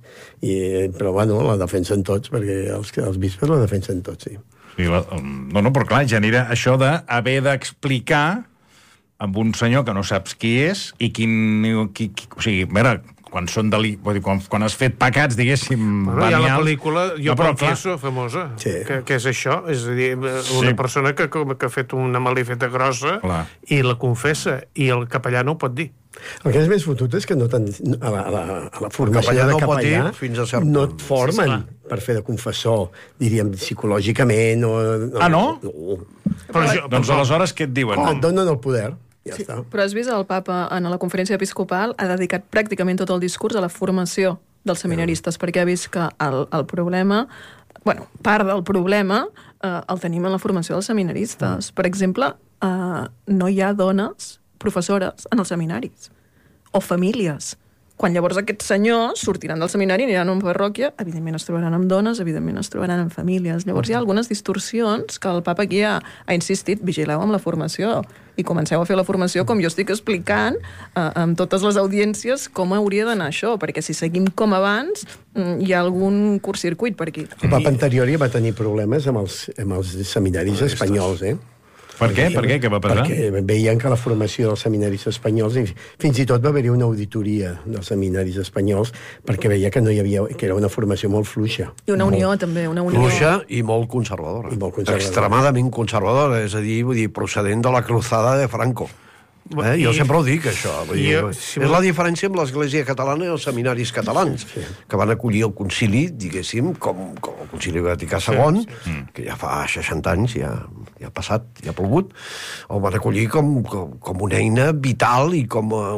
I, però, bueno, la defensen tots, perquè els, els bisbes la defensen tots, sí. sí la, no, no, però clar, genera això d'haver d'explicar amb un senyor que no saps qui és i quin... Qui, qui, o sigui, a veure, quan són deli... Vull dir, quan, quan has fet pecats, diguéssim, Bueno, hi ha la venials. pel·lícula Jo No, però, confieso, famosa, Sí. que, que és això, és a dir, una Sí. persona que, que ha fet una malifeta grossa Clar. i la confessa, i el capellà no ho pot dir. El que és més fotut és que no tan, a, la, a, la, a la formació capellà de no pot capellà dir fins a cert no punt. et formen Sí, sí, per fer de confessor, diríem, psicològicament. O, Ah, no? no. Però jo, Doncs però- aleshores què et diuen? Et donen el poder, ja Sí, està. però has vist el papa en la conferència episcopal ha dedicat pràcticament tot el discurs a la formació dels seminaristes, perquè ha vist que el, el problema, bueno, part del problema eh, el tenim en la formació dels seminaristes. Per exemple, eh, no hi ha dones professores en els seminaris, o famílies. Quan llavors aquests senyors sortiran del seminari, aniran a una parròquia, evidentment es trobaran amb dones, evidentment es trobaran amb famílies. Llavors hi ha algunes distorsions que el papa aquí ha, ha insistit, vigileu amb la formació i comenceu a fer la formació com jo estic explicant eh, amb totes les audiències com hauria d'anar això, perquè si seguim com abans mm, hi ha algun curtcircuit per aquí. El papa anterior ja va tenir problemes amb els, amb els seminaris espanyols, eh? Per què? Per què? Què va passar? Perquè veien que la formació dels seminaris espanyols, i fins i tot va haver-hi una auditoria dels seminaris espanyols, perquè veia que no hi havia, que era una formació molt fluixa. I una unió, també, una unió. Fluixa i molt conservadora. I molt conservadora. Extremadament conservadora, és a dir, vull dir, procedent de la cruzada de Franco. Eh? Jo I- sempre ho dic, això. Vull dir, Jo- si és vol- la diferència amb l'Església Catalana i els seminaris catalans, que van acollir el concili, diguéssim, com, com el concili Vaticà segon, que ja fa seixanta anys, ja, ja ha passat, ja ha plogut, el van acollir com, com, com una eina vital i com eh,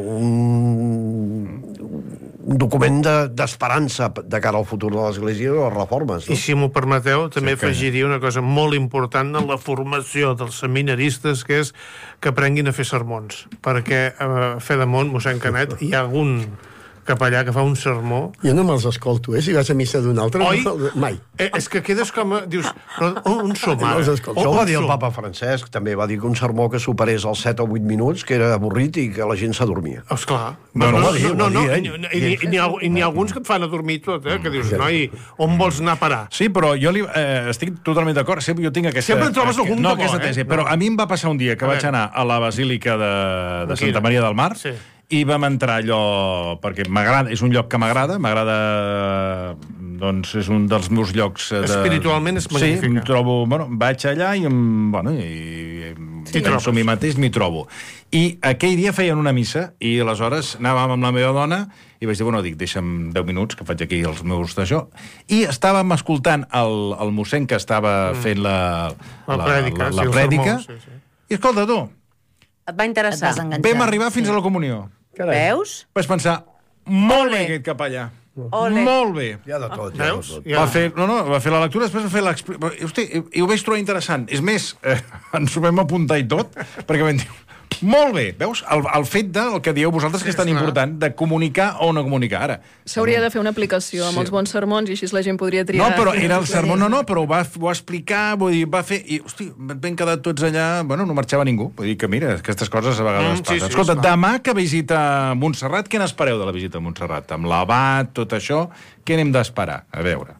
un, un document de- d'esperança de, de cara al futur de l'Església i les reformes. I No? si m'ho permeteu, també Sí que- afegiria una cosa molt important en la formació dels seminaristes, que és que aprenguin a fer sermons. Perquè a Fedemont, mossèn Canet, hi ha algun capellà que fa un sermó. Jo no me'ls escolto, eh? Si vas a missa d'un altre, Oi? no, mai. Eh, és que quedes com a... Dius, però on, on som No ara? els escolto. Això ho On va dir el som? papa Francesc, també va dir que un sermó que superés els set o vuit minuts, que era avorrit i que la gent s'adormia. Esclar. No, no, no, ho va dir, no, ho va no, dir, eh? i, i, i, n'hi ha, i n'hi ha alguns que et fan a dormir tot, eh? Que dius, noi, on vols anar a parar? Sí, però jo li, eh, estic totalment d'acord. Sempre jo tinc aquesta... Sempre en trobes algun no, de bo, aquesta eh? tesi, però No. a mi em va passar un dia que A vaig veure. anar a la Basílica de, de Quina? Santa Maria del Mar Sí. i vam entrar allò... perquè m'agrada, és un lloc que m'agrada, m'agrada... doncs és un dels meus llocs... De... Espiritualment és Sí, magnífica. em trobo... Bueno, vaig allà i, em, bueno, i, T'hi i penso trobes. a mi mateix, m'hi trobo. I aquell dia feien una missa i aleshores anàvem amb la meva dona i vaig dir, bueno, dic, deixa'm deu minuts que faig aquí els meus d'això. I estàvem escoltant el, el mossèn que estava fent la, La prèdica, la, sí, la el prèdica. sermó, sí, sí. I escolta, tu, Et Et va vas interessar. enganxar. vam arribar fins a la comunió. Carai. Veus? Vaig pensar, molt Ole. bé aquest capellà. Ole. Molt bé. Hi ha de tot, hi ha de Veus? tot. Ja. Va fer, no, no, va fer la lectura, després va fer l'explicació. Hosti, i, i ho vaig trobar interessant. És més, eh, ens ho vam apuntar i tot, perquè vam dir, molt bé, veus? El, el fet de, el que dieu vosaltres, que és tan clar. important, de comunicar o no comunicar. Ara, S'hauria de fer una aplicació amb Sí. els bons sermons i així la gent podria triar. no, però era el sermó, no, no, però ho va, ho va explicar, vull dir, va fer... I, hosti, ben quedat tots allà... Bueno, no marxava ningú. Vull dir que, mira, aquestes coses a vegades Mm, sí, passen. sí, Escolta, esclar. demà que visita a Montserrat, què n'espereu de la visita a Montserrat? Amb l'abat, tot això, què n'hem d'esperar? A veure...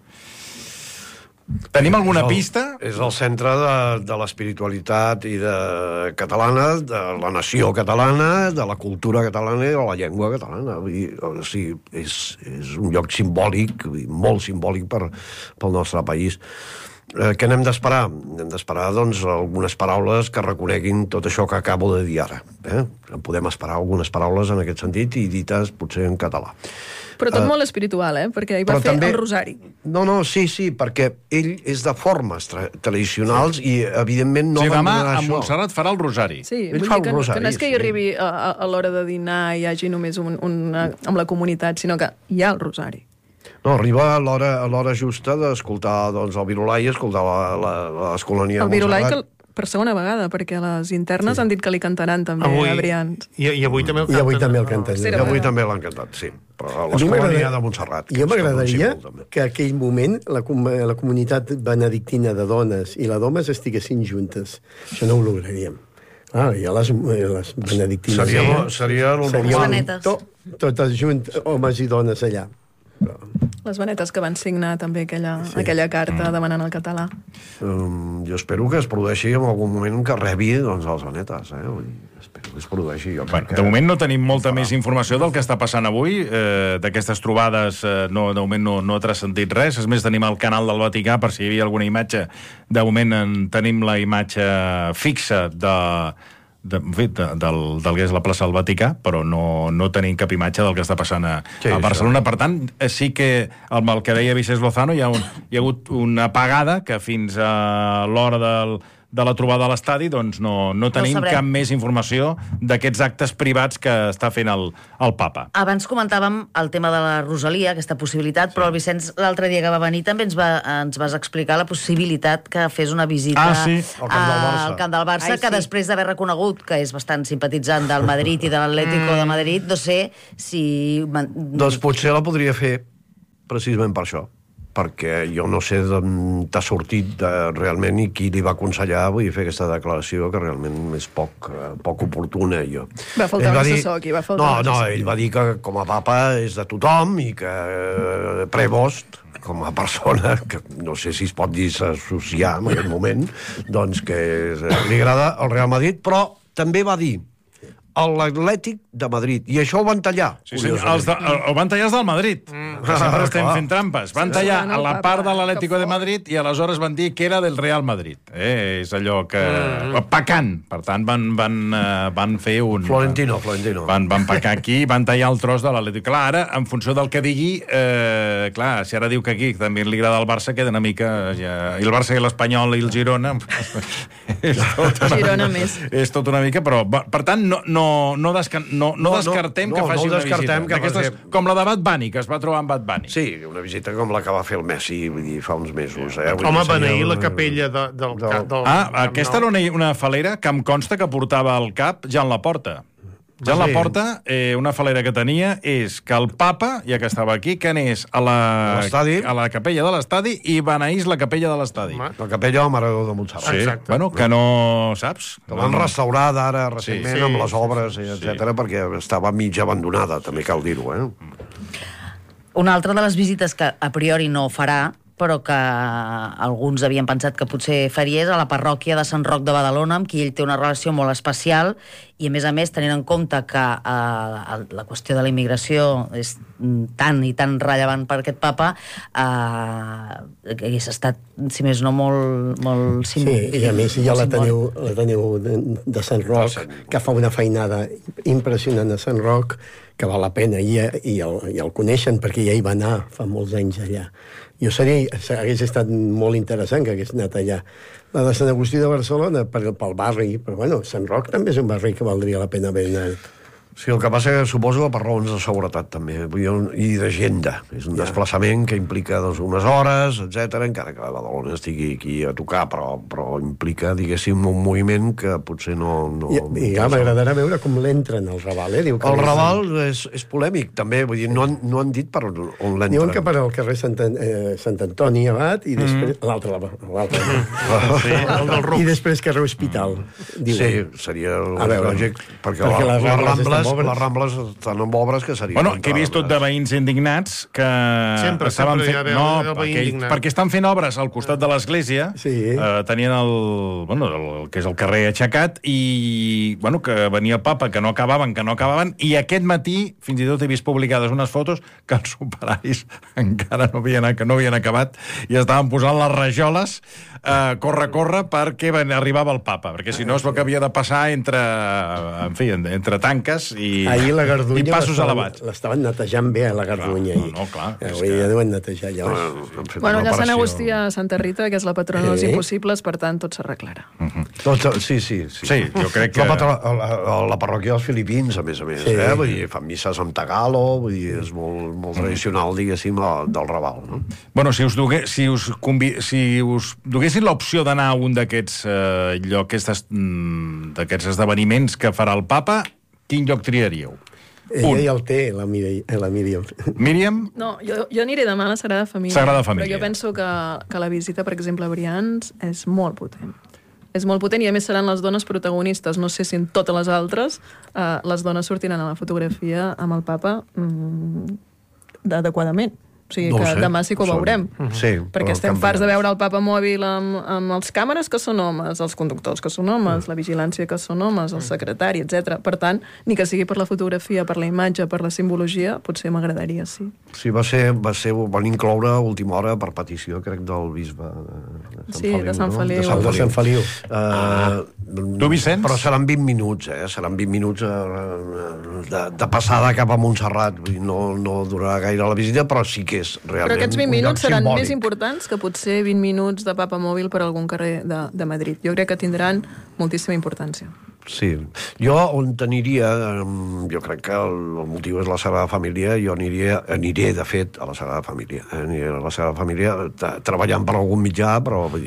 Tenim alguna És el- pista? És el centre de, de l'espiritualitat i de catalana, de la nació catalana, de la cultura catalana i de la llengua catalana. Vull dir, o sigui, és, és un lloc simbòlic, vull dir, molt simbòlic per, pel nostre país. Eh, què n'hem d'esperar? Hem d'esperar, doncs, algunes paraules que reconeguin tot això que acabo de dir ara. Eh? En podem esperar algunes paraules en aquest sentit i dites potser en català. Però tot Eh, molt espiritual, eh? Perquè ell va fer el rosari. No, no, sí, sí, perquè ell és de formes tra tradicionals sí. i, evidentment, no o sigui, demà abandonarà a això. Montserrat farà el rosari. Sí, Ell vull fa dir que, un no- rosari, que no és que hi sí. arribi a, a, a l'hora de dinar i hi hagi només un, un, amb la comunitat, sinó que hi ha el rosari. No, arriba a l'hora a l'hora justa d'escoltar doncs, el Virolai i escoltar la, la, l'escolania El de Virolai Montserrat. que, per segona vegada, perquè a les internes sí. han dit que li cantaran també Avui, a Brians. i, I avui també el I avui canten. també el no? canten. Sí, I era avui bona. també l'han cantat, sí. Però A mi l'escolania m'agrada- de Montserrat. Jo m'agradaria és molt, també. que aquell moment la, com la comunitat benedictina de dones i la d'homes estiguessin juntes. Això no ho lograríem. Ah, hi ha les, les benedictines. Seria, allà. lo- seria lo Seria normal. Benetes. to, totes juntes, homes i dones allà. Però... Les venetes que van signar també aquella, sí. aquella carta mm. demanant el català. Um, jo espero que es produeixi en algun moment que rebi doncs, els venetes. Eh? Vull dir, espero que es produeixi. Jo bueno, que... De moment no tenim molta ah. més informació del que està passant avui. Eh, D'aquestes trobades eh, no, de moment no, no ha transcendit res. És més, tenim el canal del Vaticà per si hi havia alguna imatge. De moment en tenim la imatge fixa de... De, de, del, del que és la plaça del Vaticà, però no, no tenim cap imatge del que està passant a, sí, a Barcelona. Això. Per tant, sí que el, el que deia Vicent Lozano, hi ha, un, hi ha hagut una apagada que fins a l'hora del de la trobada a l'estadi, doncs no, no tenim no cap més informació d'aquests actes privats que està fent el, el papa. Abans comentàvem el tema de la Rosalia, aquesta possibilitat, sí. Però el Vicenç l'altre dia que va venir també ens, va, ens vas explicar la possibilitat que fes una visita ah, sí. al Camp del Barça, al Camp del Barça Ai, que sí. després d'haver reconegut que és bastant simpatitzant del Madrid i de l'Atlético mm. de Madrid, no sé si... Doncs potser la podria fer precisament per això, perquè jo no sé d'on t'ha sortit de, realment i qui li va aconsellar vull fer aquesta declaració que realment és poc, poc oportuna. Jo. Va faltar un assessor aquí, va faltar no, un no, assessor. ell va dir que com a papa és de tothom i que Prevost, com a persona, que no sé si es pot dissociar en aquest moment, doncs que li agrada el Real Madrid, però també va dir a l'Atlètic de Madrid. I això ho van tallar. Sí, sí, els de, el, el van tallar els del Madrid. Mm. Que sempre ah, estem clar. fent trampes. Van tallar a la part de l'Atlético de Madrid i aleshores van dir que era del Real Madrid. Eh, és allò que... Mm. Pecant. Per tant, van, van, uh, van fer un... Florentino, Florentino. Van, van pecar aquí i van tallar el tros de l'Atlético. Clar, ara, en funció del que digui, eh, clar, si ara diu que aquí també li agrada el Barça, queda una mica... Ja... I el Barça i l'Espanyol i el Girona... és tot una, Girona més. És tot una mica, però... Per tant, no... no No, no, desca no, no, no descartem no, que faci no una visita. Que ser... Com la de Bad Bunny, que es va trobar amb Bad Bunny. Sí, una visita com la que va fer el Messi, vull dir, fa uns mesos. Eh? Vull Home, beneir la capella de, del, del, del... Ah, aquesta era una, una falera que em consta que portava al cap Jan Laporta. Jan sí. Laporta, eh, una falera que tenia és que el papa, ja que estava aquí, que anés a la, a la capella de l'estadi i beneís la capella de l'estadi. La capella del Maradó de Montserrat. Sí, exacte. Bueno, que no saps. Que l'han restaurat ara recentment sí, sí, amb les obres, etcètera, sí. perquè estava mig abandonada, també cal dir-ho. Eh? Una altra de les visites que a priori no farà, però que alguns havien pensat que potser faria és a la parròquia de Sant Roc de Badalona, amb qui ell té una relació molt especial, i a més a més, tenint en compte que eh, la qüestió de la immigració és tan i tan rellevant per aquest papa, eh, hagués estat, si més no, molt... molt sí, i a més ja la teniu, la teniu de, de Sant Roc, que fa una feinada impressionant a Sant Roc, que val la pena, i, i, el, i el coneixen perquè ja hi va anar fa molts anys allà. Jo seria, hagués estat molt interessant que hagués anat allà. La de Sant Agustí de Barcelona, per, pel barri, però bueno, Sant Roc també és un barri que valdria la pena haver anat. Sí, el que passa que suposo per raons de seguretat també, i d'agenda. És un ja. desplaçament que implica doncs, unes hores, etcètera, encara que Badalona estigui aquí a tocar, però, però implica, diguéssim, un moviment que potser no... no I, i ja, m'agradarà veure com l'entren al Raval, eh? Diu que el Raval és, és polèmic, també, vull dir, no han, no han dit per on l'entren. Diuen que per al carrer Sant, eh, Sant Antoni Abat i després... Mm. L'altre, l'altre. Sí, el del Ruc. I després carrer Hospital. Diuen. Sí, seria lògic, perquè, perquè les Rambles les Rambles estan en obres que serien... Bueno, que he vist tot de veïns indignats que... Sempre, sempre fent... No, perquè, perquè estan fent obres al costat de l'església, sí. eh, tenien el, bueno, el que és el carrer aixecat, i bueno, que venia el papa, que no acabaven, que no acabaven, i aquest matí, fins i tot he vist publicades unes fotos que els operaris encara no havien, que no havien acabat i estaven posant les rajoles eh, corre, corre, perquè arribava el papa, perquè si no és el que havia de passar entre, en fi, entre tanques i, ahir la i passos elevats. L'estaven netejant bé, a la Gardunya. No, no, clar. Eh, avui que... ja deuen netejar allò. Bueno, bueno allà Sant Agustí a Santa Rita, que és la patrona dels eh? impossibles, per tant, tot s'arreglarà. Uh -huh. Tot, sí, sí, sí. Sí, jo crec que... La, patrona, la, la parròquia dels filipins, a més a més, sí. eh? Vull dir, fan misses amb tagalo, vull dir, és molt, molt tradicional, diguéssim, del Raval, no? Bueno, si us, dugué, si us, convi, si us duguessin l'opció d'anar a un d'aquests eh, lloc, d'aquests esdeveniments que farà el papa, quin lloc triaríeu? Ella un. Ja el té, la, Miri, la Míriam. Míriam? No, jo, jo aniré demà a la Sagrada Família. Sagrada Família. Però jo penso que, que la visita, per exemple, a Brians és molt potent. És molt potent i, a més, seran les dones protagonistes. No sé si en totes les altres eh, les dones sortiran a la fotografia amb el papa mm, adequadament. O sigui No ho que sé. demà sí que ho Són- veurem. Sí, Perquè però estem canviarà. farts de veure el papa mòbil amb, amb els càmeres que són homes, els conductors que són homes, la vigilància que són homes, el secretari, etcètera. Per tant, ni que sigui per la fotografia, per la imatge, per la simbologia, potser m'agradaria, sí. Sí, va ser, va ser, ho van incloure a última hora per petició, crec, del bisbe de Sant Sí, de Sant Feliu. De Sant De Sant Feliu. Uh, Tu, Vicenç? Però seran vint minuts, eh? Seran vint minuts uh, de, de passada cap a Montserrat. Vull dir, no, no durarà gaire la visita, però sí que és realment Però aquests vint un lloc minuts seran simbòlic. més importants que potser vint minuts de papa mòbil per algun carrer de, de Madrid. Jo crec que tindran moltíssima importància. Sí. Jo on t'aniria, eh, jo crec que el, el motiu és la Sagrada Família, jo aniria, aniré, de fet, a la Sagrada Família. Eh? Aniré a la Sagrada Família, tra- treballant per algun mitjà, però vull dir...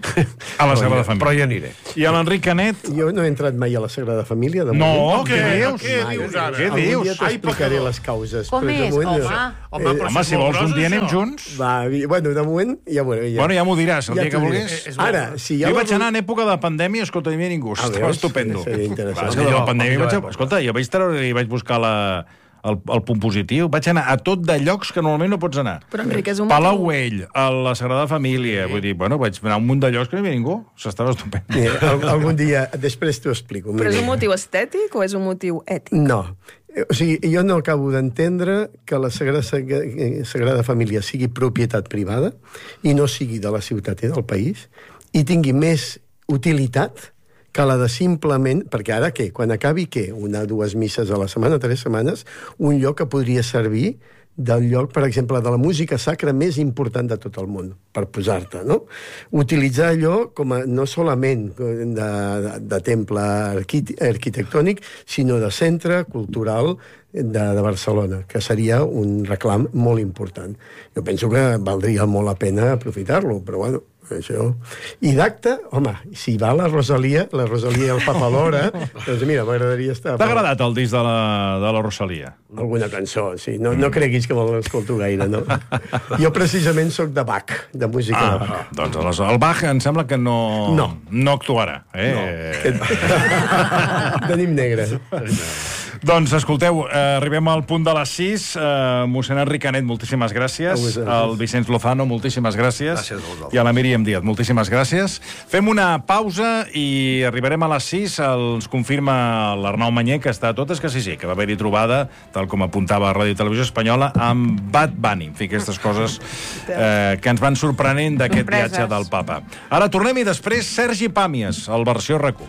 A la Sagrada però, Família. Però hi aniré. I a l'Enric Canet? Jo no he entrat mai a la Sagrada Família. De No, moment. què Què? dius? Què Mai. dius ara? Què Algun dius? dia Ai, t'explicaré pecador. les causes. Com però de és? moment Home. no. Home, Eh, però Home, si vols un gros, dia anem això. junts. Va, vi- bueno, de moment ja veuré. Ja. Bueno, ja m'ho diràs, el Ja dia que t'ho diré. vulguis. És Ara, si Jo ja hi vaig anar en època de pandèmia, escolta, no hi havia ningú, Ah, estava veus? estupendo. Seria interessant. És que de la Millor, pandèmia millor vaig... època. Escolta, jo vaig treure i vaig buscar la, el, el punt positiu. Vaig anar a tot de llocs que normalment no pots anar. Però, Enric, és un Palau motiu... Güell, a la Sagrada Família, vull dir, bueno, vaig anar a un munt de llocs que no hi havia ningú. S'estava estupendo. Mira, al- algun dia, després t'ho explico. Però és un mira. motiu estètic o és un motiu ètic? No. Eh, O sigui, jo no acabo d'entendre que la Sagrada, Sagrada Família sigui propietat privada i no sigui de la ciutat i del país i tingui més utilitat que la de simplement... Perquè ara què? Quan acabi què? Una, dues misses a la setmana, tres setmanes, un lloc que podria servir del lloc, per exemple, de la música sacra més important de tot el món, per posar-te, no? Utilitzar allò com a, no solament de, de, de temple arquit arquitectònic, sinó de centre cultural de, de Barcelona, que seria un reclam molt important. Jo penso que valdria molt la pena aprofitar-lo, però bueno, això... I d'acte, home, si va la Rosalia, la Rosalia i el Papa alhora, doncs mira, m'agradaria estar... T'ha agradat el disc de la, de la Rosalia? Alguna cançó, sí. No, no creguis que me'l escolto gaire, no? Jo precisament sóc de Bach, de música Ah, de Bach. doncs aleshores, el Bach em sembla que no, No. no actuarà. Eh? Tenim negre. Doncs, escolteu, eh, arribem al punt de les sis. Eh, mossèn Enric Canet, moltíssimes gràcies. A vosaltres. El Vicenç Lozano, moltíssimes gràcies. Gràcies a vosaltres. I a la Míriam Díaz, moltíssimes gràcies. Fem una pausa i arribarem a les sis. Ens confirma l'Arnau Manyer que està a totes, que sí, sí, que va haver-hi trobada, tal com apuntava a Ràdio i Televisió Espanyola, amb Bad Bunny. En fi, aquestes coses eh, que ens van sorprenent d'aquest Sorpreses. viatge del papa. Ara tornem i després Sergi Pàmies, al versió RAC u.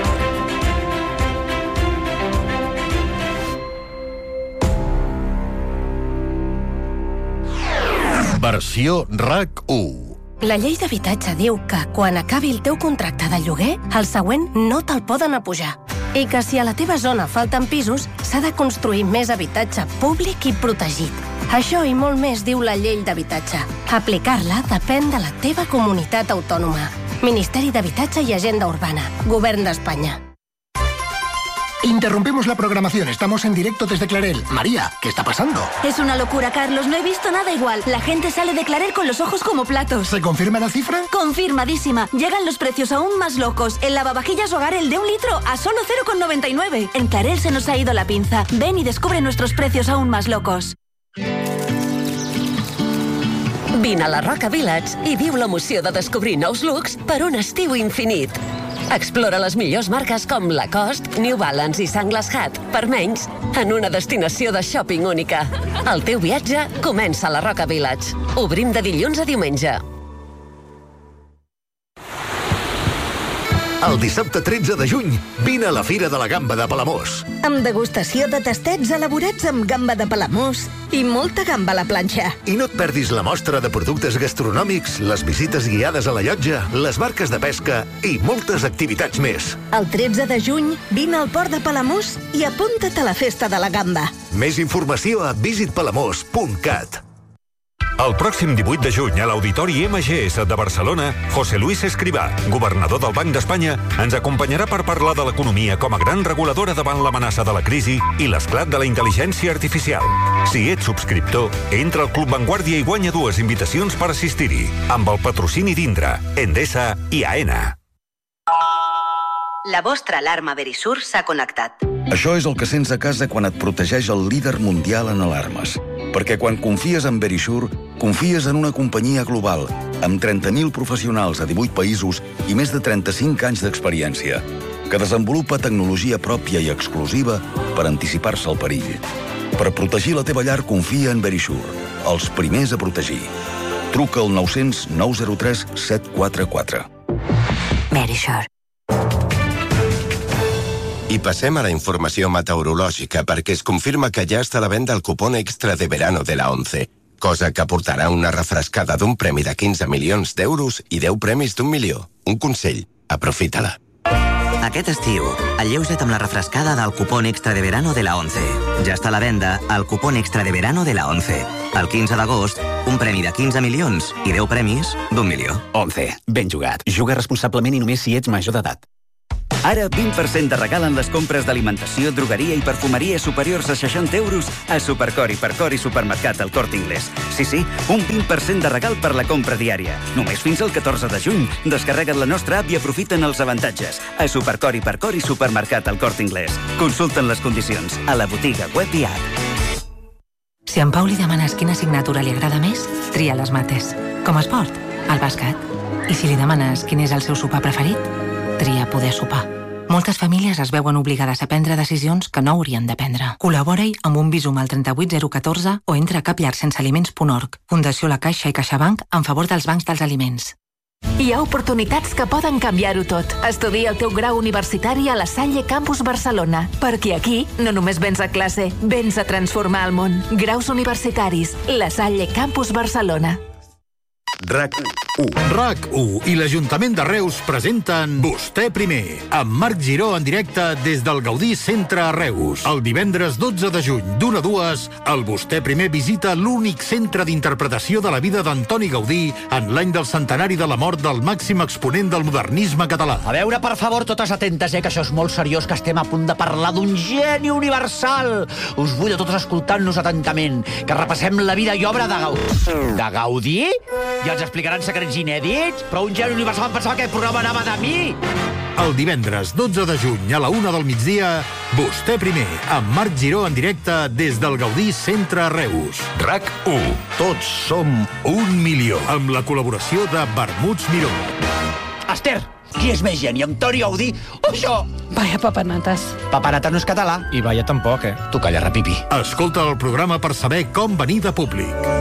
Versió RAC u. La llei d'habitatge diu que, quan acabi el teu contracte de lloguer, el següent no te'l poden apujar. I que si a la teva zona falten pisos, s'ha de construir més habitatge públic i protegit. Això i molt més diu la llei d'habitatge. Aplicar-la depèn de la teva comunitat autònoma. Ministeri d'Habitatge i Agenda Urbana. Govern d'Espanya. Interrumpimos la programación. Estamos en directo desde Clarel. María, ¿qué está pasando? Es una locura, Carlos. No he visto nada igual. La gente sale de Clarel con los ojos como platos. ¿Se confirma la cifra? Confirmadísima. Llegan los precios aún más locos. El lavavajillas Hogar, el de un litro, a solo cero coma noventa y nueve. En Clarel se nos ha ido la pinza. Ven y descubre nuestros precios aún más locos. Vine a la Roca Village i viu l'emoció de descobrir nous looks per un estiu infinit. Explora les millors marques com Lacoste, New Balance i Sunglass Hut per menys en una destinació de shopping única. El teu viatge comença a la Roca Village. Obrim de dilluns a diumenge. El dissabte tretze de juny, vine a la Fira de la Gamba de Palamós. Amb degustació de tastets elaborats amb gamba de Palamós i molta gamba a la planxa. I no et perdis la mostra de productes gastronòmics, les visites guiades a la llotja, les barques de pesca i moltes activitats més. El tretze de juny, vine al port de Palamós i apunta't a la festa de la gamba. Més informació a visit palamós punt cat. El pròxim divuit de juny, a l'Auditori M G S de Barcelona, José Luis Escrivá, governador del Banc d'Espanya, ens acompanyarà per parlar de l'economia com a gran reguladora davant l'amenaça de la crisi i l'esclat de la intel·ligència artificial. Si ets subscriptor, entra al Club Vanguardia i guanya dues invitacions per assistir-hi, amb el patrocini d'Indra, Endesa i AENA. La vostra alarma Verisur s'ha connectat. Això és el que sents a casa quan et protegeix el líder mundial en alarmes. Perquè quan confies en Verisure, confies en una companyia global, amb trenta mil professionals a divuit països i més de trenta-cinc anys d'experiència, que desenvolupa tecnologia pròpia i exclusiva per anticipar-se al perill. Per protegir la teva llar, confia en Verisure, els primers a protegir. Truca al nou cents nou zero tres set quatre quatre. Verisure. I passem a la informació meteorològica perquè es confirma que ja està a la venda el cupón extra de verano de la ONCE, cosa que aportarà una refrescada d'un premi de quinze milions d'euros i deu premis d'un milió. Un consell, aprofita-la. Aquest estiu, alleuja't amb la refrescada del cupón extra de verano de la ONCE. Ja està a la venda el cupón extra de verano de la ONCE. El quinze d'agost, un premi de quinze milions i deu premis d'un milió. ONCE. Ben jugat. Juga responsablement i només si ets major d'edat. Ara vint per cent de regal en les compres d'alimentació, drogueria i perfumeria superiors a seixanta euros a Supercor i Percor i Supermercat El Corte Inglés. Sí, sí, un vint per cent de regal per la compra diària. Només fins al catorze de juny. Descarrega't la nostra app i aprofita'n els avantatges. A Supercor i Percor i Supermercat El Corte Inglés. Consulta'n les condicions a la botiga web i app. Si a en Pau li demanes quina assignatura li agrada més, tria les mates. Com a esport, el bàsquet. I si li demanes quin és el seu sopar preferit, tria poder sopar. Moltes famílies es veuen obligades a prendre decisions que no haurien de prendre. Col·labora-hi amb un Bizum al trenta-vuit zero un quatre o entra a capllarsensealiments punt org. Fundació La Caixa i CaixaBank en favor dels bancs dels aliments. Hi ha oportunitats que poden canviar-ho tot. Estudia el teu grau universitari a la Salle Campus Barcelona. Perquè aquí no només vens a classe, vens a transformar el món. Graus universitaris. La Salle Campus Barcelona. RAC u. RAC u i l'Ajuntament de Reus presenten Vostè primer, amb Marc Giró en directe des del Gaudí Centre a Reus. El divendres dotze de juny, d'una a dues, el Vostè primer visita l'únic centre d'interpretació de la vida d'Antoni Gaudí en l'any del centenari de la mort del màxim exponent del modernisme català. A veure, per favor, totes atentes, eh, que això és molt seriós, que estem a punt de parlar d'un geni universal. Us vull a totes escoltant-nos atentament, que repassem la vida i obra de Gaudí. De Gaudí? I ens explicaran secrets inèdits? Però un geni universal em pensava que aquest programa anava de mi! El divendres dotze de juny a la una del migdia, Vostè primer, amb Marc Giró en directe des del Gaudí Centre a Reus. RAC u. Tots som un milió. Amb la col·laboració de Vermuts Miró. Esther, qui és més geni, Antoni Gaudí o això? Vaya papanates. Papanates no és català. I vaya tampoc, eh? Tu calla, repipi. Escolta el programa per saber com venir de públic.